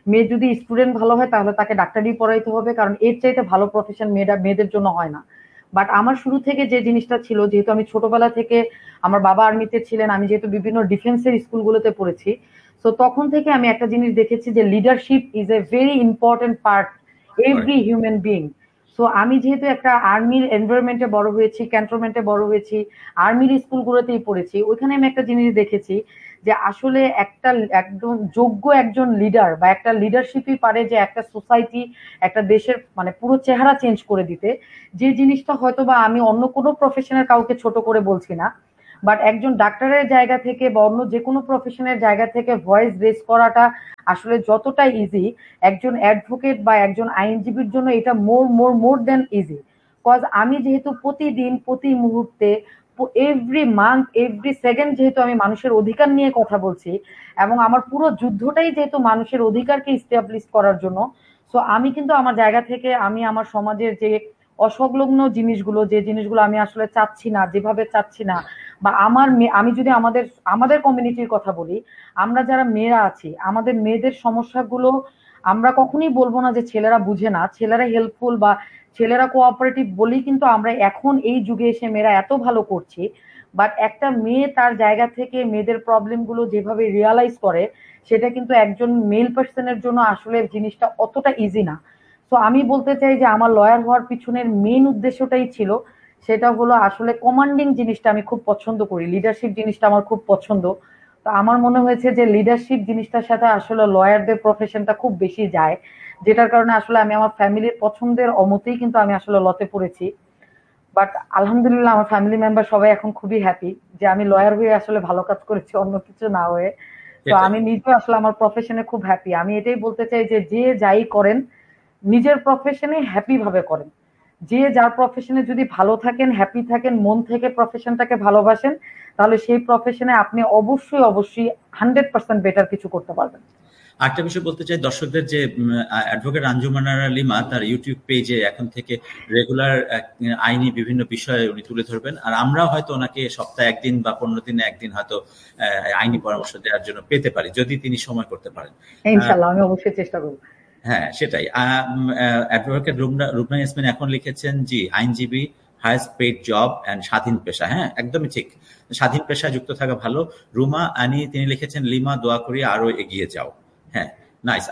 মেয়ে যদি স্টুডেন্ট ভালো হয় তাহলে তাকে ডাক্তারি পড়াইতে হবে, কারণ এর চাইতে ভালো প্রফেশন মেয়েদের জন্য হয় না। বাট আমার শুরু থেকে যে জিনিসটা ছিল, যেহেতু আমি ছোটবেলা থেকে আমার বাবা আর্মিতে ছিলেন, আমি যেহেতু বিভিন্ন ডিফেন্সের স্কুলগুলোতে পড়েছি, তো তখন থেকে আমি একটা জিনিস দেখেছি যে leadership is a very important part every human being. So আমি যেহেতু একটা আর্মির এনভায়রনমেন্টে বড় হয়েছি, ক্যান্টনমেন্টে বড় হয়েছি, আর্মির স্কুলগুলোতেই পড়েছি, ওইখানে আমি একটা জিনিস দেখেছি যে আসলে একটা একদম যোগ্য একজন লিডার বা একটা লিডারশিপই পারে যে একটা সোসাইটি, একটা দেশের মানে পুরো চেহারা চেঞ্জ করে দিতে। যে জিনিসটা হয়তো বা আমি অন্য কোনো প্রফেশনের কাউকে ছোট করে বলছি না, বাট একজন ডাক্তারের জায়গা থেকে বা অন্য যে কোনো প্রফেশনের জায়গা থেকে ভয়েস রেজ করাটা আসলে যতটা ইজি, একজন অ্যাডভোকেট বা একজন আইনজীবীর জন্য এটা মোর দেন ইজি। কজ আমি যেহেতু প্রতিদিন প্রতি মুহূর্তে এভরি মান্থ এভরি সেকেন্ড যেহেতু আমি মানুষের অধিকার নিয়ে কথা বলছি, এবং আমার পুরো যুদ্ধটাই যেহেতু মানুষের অধিকারকে ইস্টাবলিশ করার জন্য, সো আমি কিন্তু আমার জায়গা থেকে আমি আমার সমাজের যে অসংলগ্ন জিনিসগুলো, যে জিনিসগুলো আমি আসলে চাচ্ছি না, যেভাবে চাচ্ছি না, বা আমি যদি আমাদের আমাদের কমিউনিটির কথা বলি, আমরা যারা মেয়েরা আছি, আমাদের মেয়েদের সমস্যাগুলো আমরা কখনোই বলবো না যে ছেলেরা বুঝে না, ছেলেরা হেল্পফুল বা ছেলেরা কোঅপারেটিভ বলেই কিন্তু আমরা এখন এই যুগে এসে মেয়েরা এত ভালো করছি। বাট একটা মেয়ে তার জায়গা থেকে মেয়েদের প্রবলেম গুলো যেভাবে রিয়ালাইজ করে, সেটা কিন্তু একজন মেল পার্সনের জন্য আসলে জিনিসটা অতটা ইজি না। তো আমি বলতে চাই যে আমার লয়ার হওয়ার পিছনের মেইন উদ্দেশ্যটাই ছিল, সেটা হলো আসলে কমান্ডিং জিনিসটা আমি খুব পছন্দ করি, লিডারশিপ জিনিসটা আমার খুব পছন্দ। তো আমার মনে হয়েছে যে লিডারশিপ জিনিসটার সাথে আসলে লয়ারদের প্রফেশনটা খুব বেশি যায়, যেটার কারণে আসলে আমি আমার ফ্যামিলির পছন্দের অমতেই কিন্তু আমি আসলে লতে পড়েছি। বাট আলহামদুলিল্লাহ আমার ফ্যামিলি মেম্বার সবাই এখন খুবই হ্যাপি যে আমি লয়ার হয়ে আসলে ভালো কাজ করেছি, অন্য কিছু না হয়ে। তো আমি নিজেও আসলে আমার প্রফেশনে খুব হ্যাপি। আমি এটাই বলতে চাই যে যে যাই করেন নিজের প্রফেশনে হ্যাপি ভাবে করেন। যে যার প্রফেশনে যদি ভালো থাকেন, হ্যাপি থাকেন, মন থেকে প্রফেশনটাকে ভালোবাসেন, তাহলে সেই প্রফেশনে আপনি অবশ্যই অবশ্যই 100% বেটার কিছু করতে পারবেন। আরেকটা বিষয় বলতে চাই দর্শকদের, যে অ্যাডভোকেট আঞ্জুমান আরা লিমা তার ইউটিউব পেজে এখন থেকে রেগুলার আইনি বিভিন্ন বিষয়ে উনি তুলে ধরবেন, আর আমরা হয়তো ওনাকে সপ্তাহে একদিন বা 15 দিনে একদিন হয়তো আইনি পরামর্শ দেওয়ার জন্য পেতে পারি, যদি তিনি সময় করতে পারেন। ইনশাল্লাহ আমি অবশ্যই চেষ্টা করব। হ্যাঁ, সেটাই। অ্যাডভোকেট রুবনা ইয়াসমিন এখন লিখেছেন, জি আইনজীবী, হাইয়েস্ট পেইড জব অ্যান্ড স্বাধীন পেশা। হ্যাঁ, একদমই ঠিক, স্বাধীন পেশায় যুক্ত থাকা ভালো। রুমা আনি তিনি লিখেছেন, লিমা দোয়া করি আরো এগিয়ে যাও। হ্যাঁ, নাইস।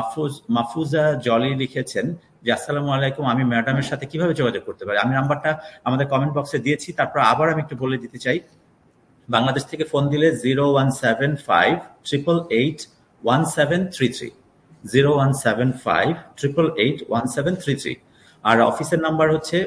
মাহফুজা জলি লিখেছেন যে আসসালামু আলাইকুম, আমি ম্যাডামের সাথে কিভাবে যোগাযোগ করতে পারি? আমি নাম্বারটা আমাদের কমেন্ট বক্সে দিয়েছি, তারপর আবার আমি একটু বলে দিতে চাই। বাংলাদেশ থেকে ফোন দিলে 0175888133, 0175888133, আর অফিসের নাম্বার হচ্ছে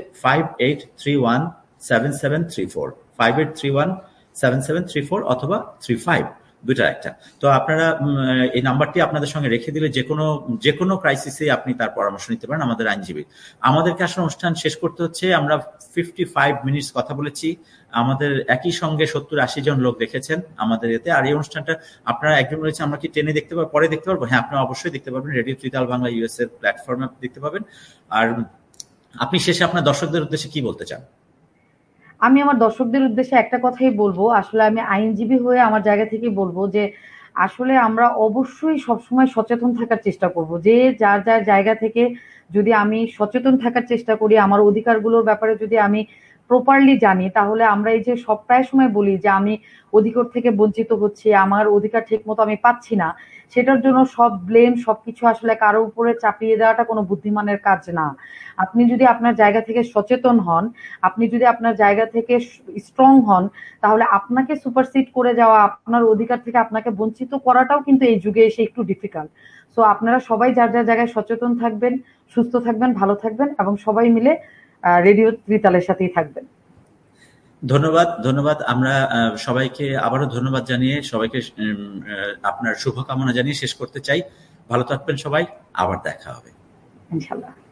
58317734, 58317734 অথবা 35, দুইটার একটা। তো আপনারা এই নাম্বারটি আপনাদের সঙ্গে রেখে দিলে যে কোনো ক্রাইসিসে আপনি তার পরামর্শ নিতে পারেন আমাদের আইনজীবী। আমাদেরকে আসলে অনুষ্ঠান শেষ করতে হচ্ছে, আমরা 55 মিনিটস কথা বলেছি, আমাদের একই সঙ্গে 70-80 জন লোক দেখেছেন আমাদের এতে। আর এই অনুষ্ঠানটা আপনারা একজন বলেছেন আমরা কি টেনে দেখতে পারবো, পরে দেখতে পারবো? হ্যাঁ, আপনারা অবশ্যই দেখতে পাবেন, রেডিও ত্রিতাল বাংলা ইউএস এর প্ল্যাটফর্মে দেখতে পাবেন। আর আপনি শেষে আপনার দর্শকদের উদ্দেশ্যে কি বলতে চান? আমি আমার দর্শকদের উদ্দেশ্যে একটা কথাই বলবো, আসলে আমি আইনজীবী হয়ে আমার জায়গা থেকে বলবো যে আসলে আমরা অবশ্যই সবসময় সচেতন থাকার চেষ্টা করব, যে যার যার জায়গা থেকে যদি আমি সচেতন থাকার চেষ্টা করি, আমার অধিকারগুলোর ব্যাপারে যদি আমি প্রপারলি জানি, তাহলে আমরা এই যে সব প্রায় সময় বলি যে আমি অধিকার থেকে বঞ্চিত হচ্ছি, আমার অধিকার ঠিক মতো আমি পাচ্ছি না, সেটার জন্য সব ব্লেম সবকিছু আসলে কারো উপরে চাপিয়ে দেওয়াটা কোনো বুদ্ধিমানের কাজ না। আপনি যদি আপনার জায়গা থেকে সচেতন হন, আপনি যদি আপনার জায়গা থেকে স্ট্রং হন, তাহলে আপনাকে সুপারসিড করে যাওয়া, আপনার অধিকার থেকে আপনাকে বঞ্চিত করাটাও কিন্তু এই যুগে এসে একটু ডিফিকাল্ট। সো আপনারা সবাই যার যার জায়গায় সচেতন থাকবেন, সুস্থ থাকবেন, ভালো থাকবেন, এবং সবাই মিলে রেডিও ত্রিতালের সাথেই থাকবেন। ধন্যবাদ, ধন্যবাদ। আমরা সবাইকে আবারও ধন্যবাদ জানিয়ে সবাইকে আপনার শুভকামনা জানিয়ে শেষ করতে চাই। ভালো থাকবেন সবাই, আবার দেখা হবে ইনশাল্লাহ।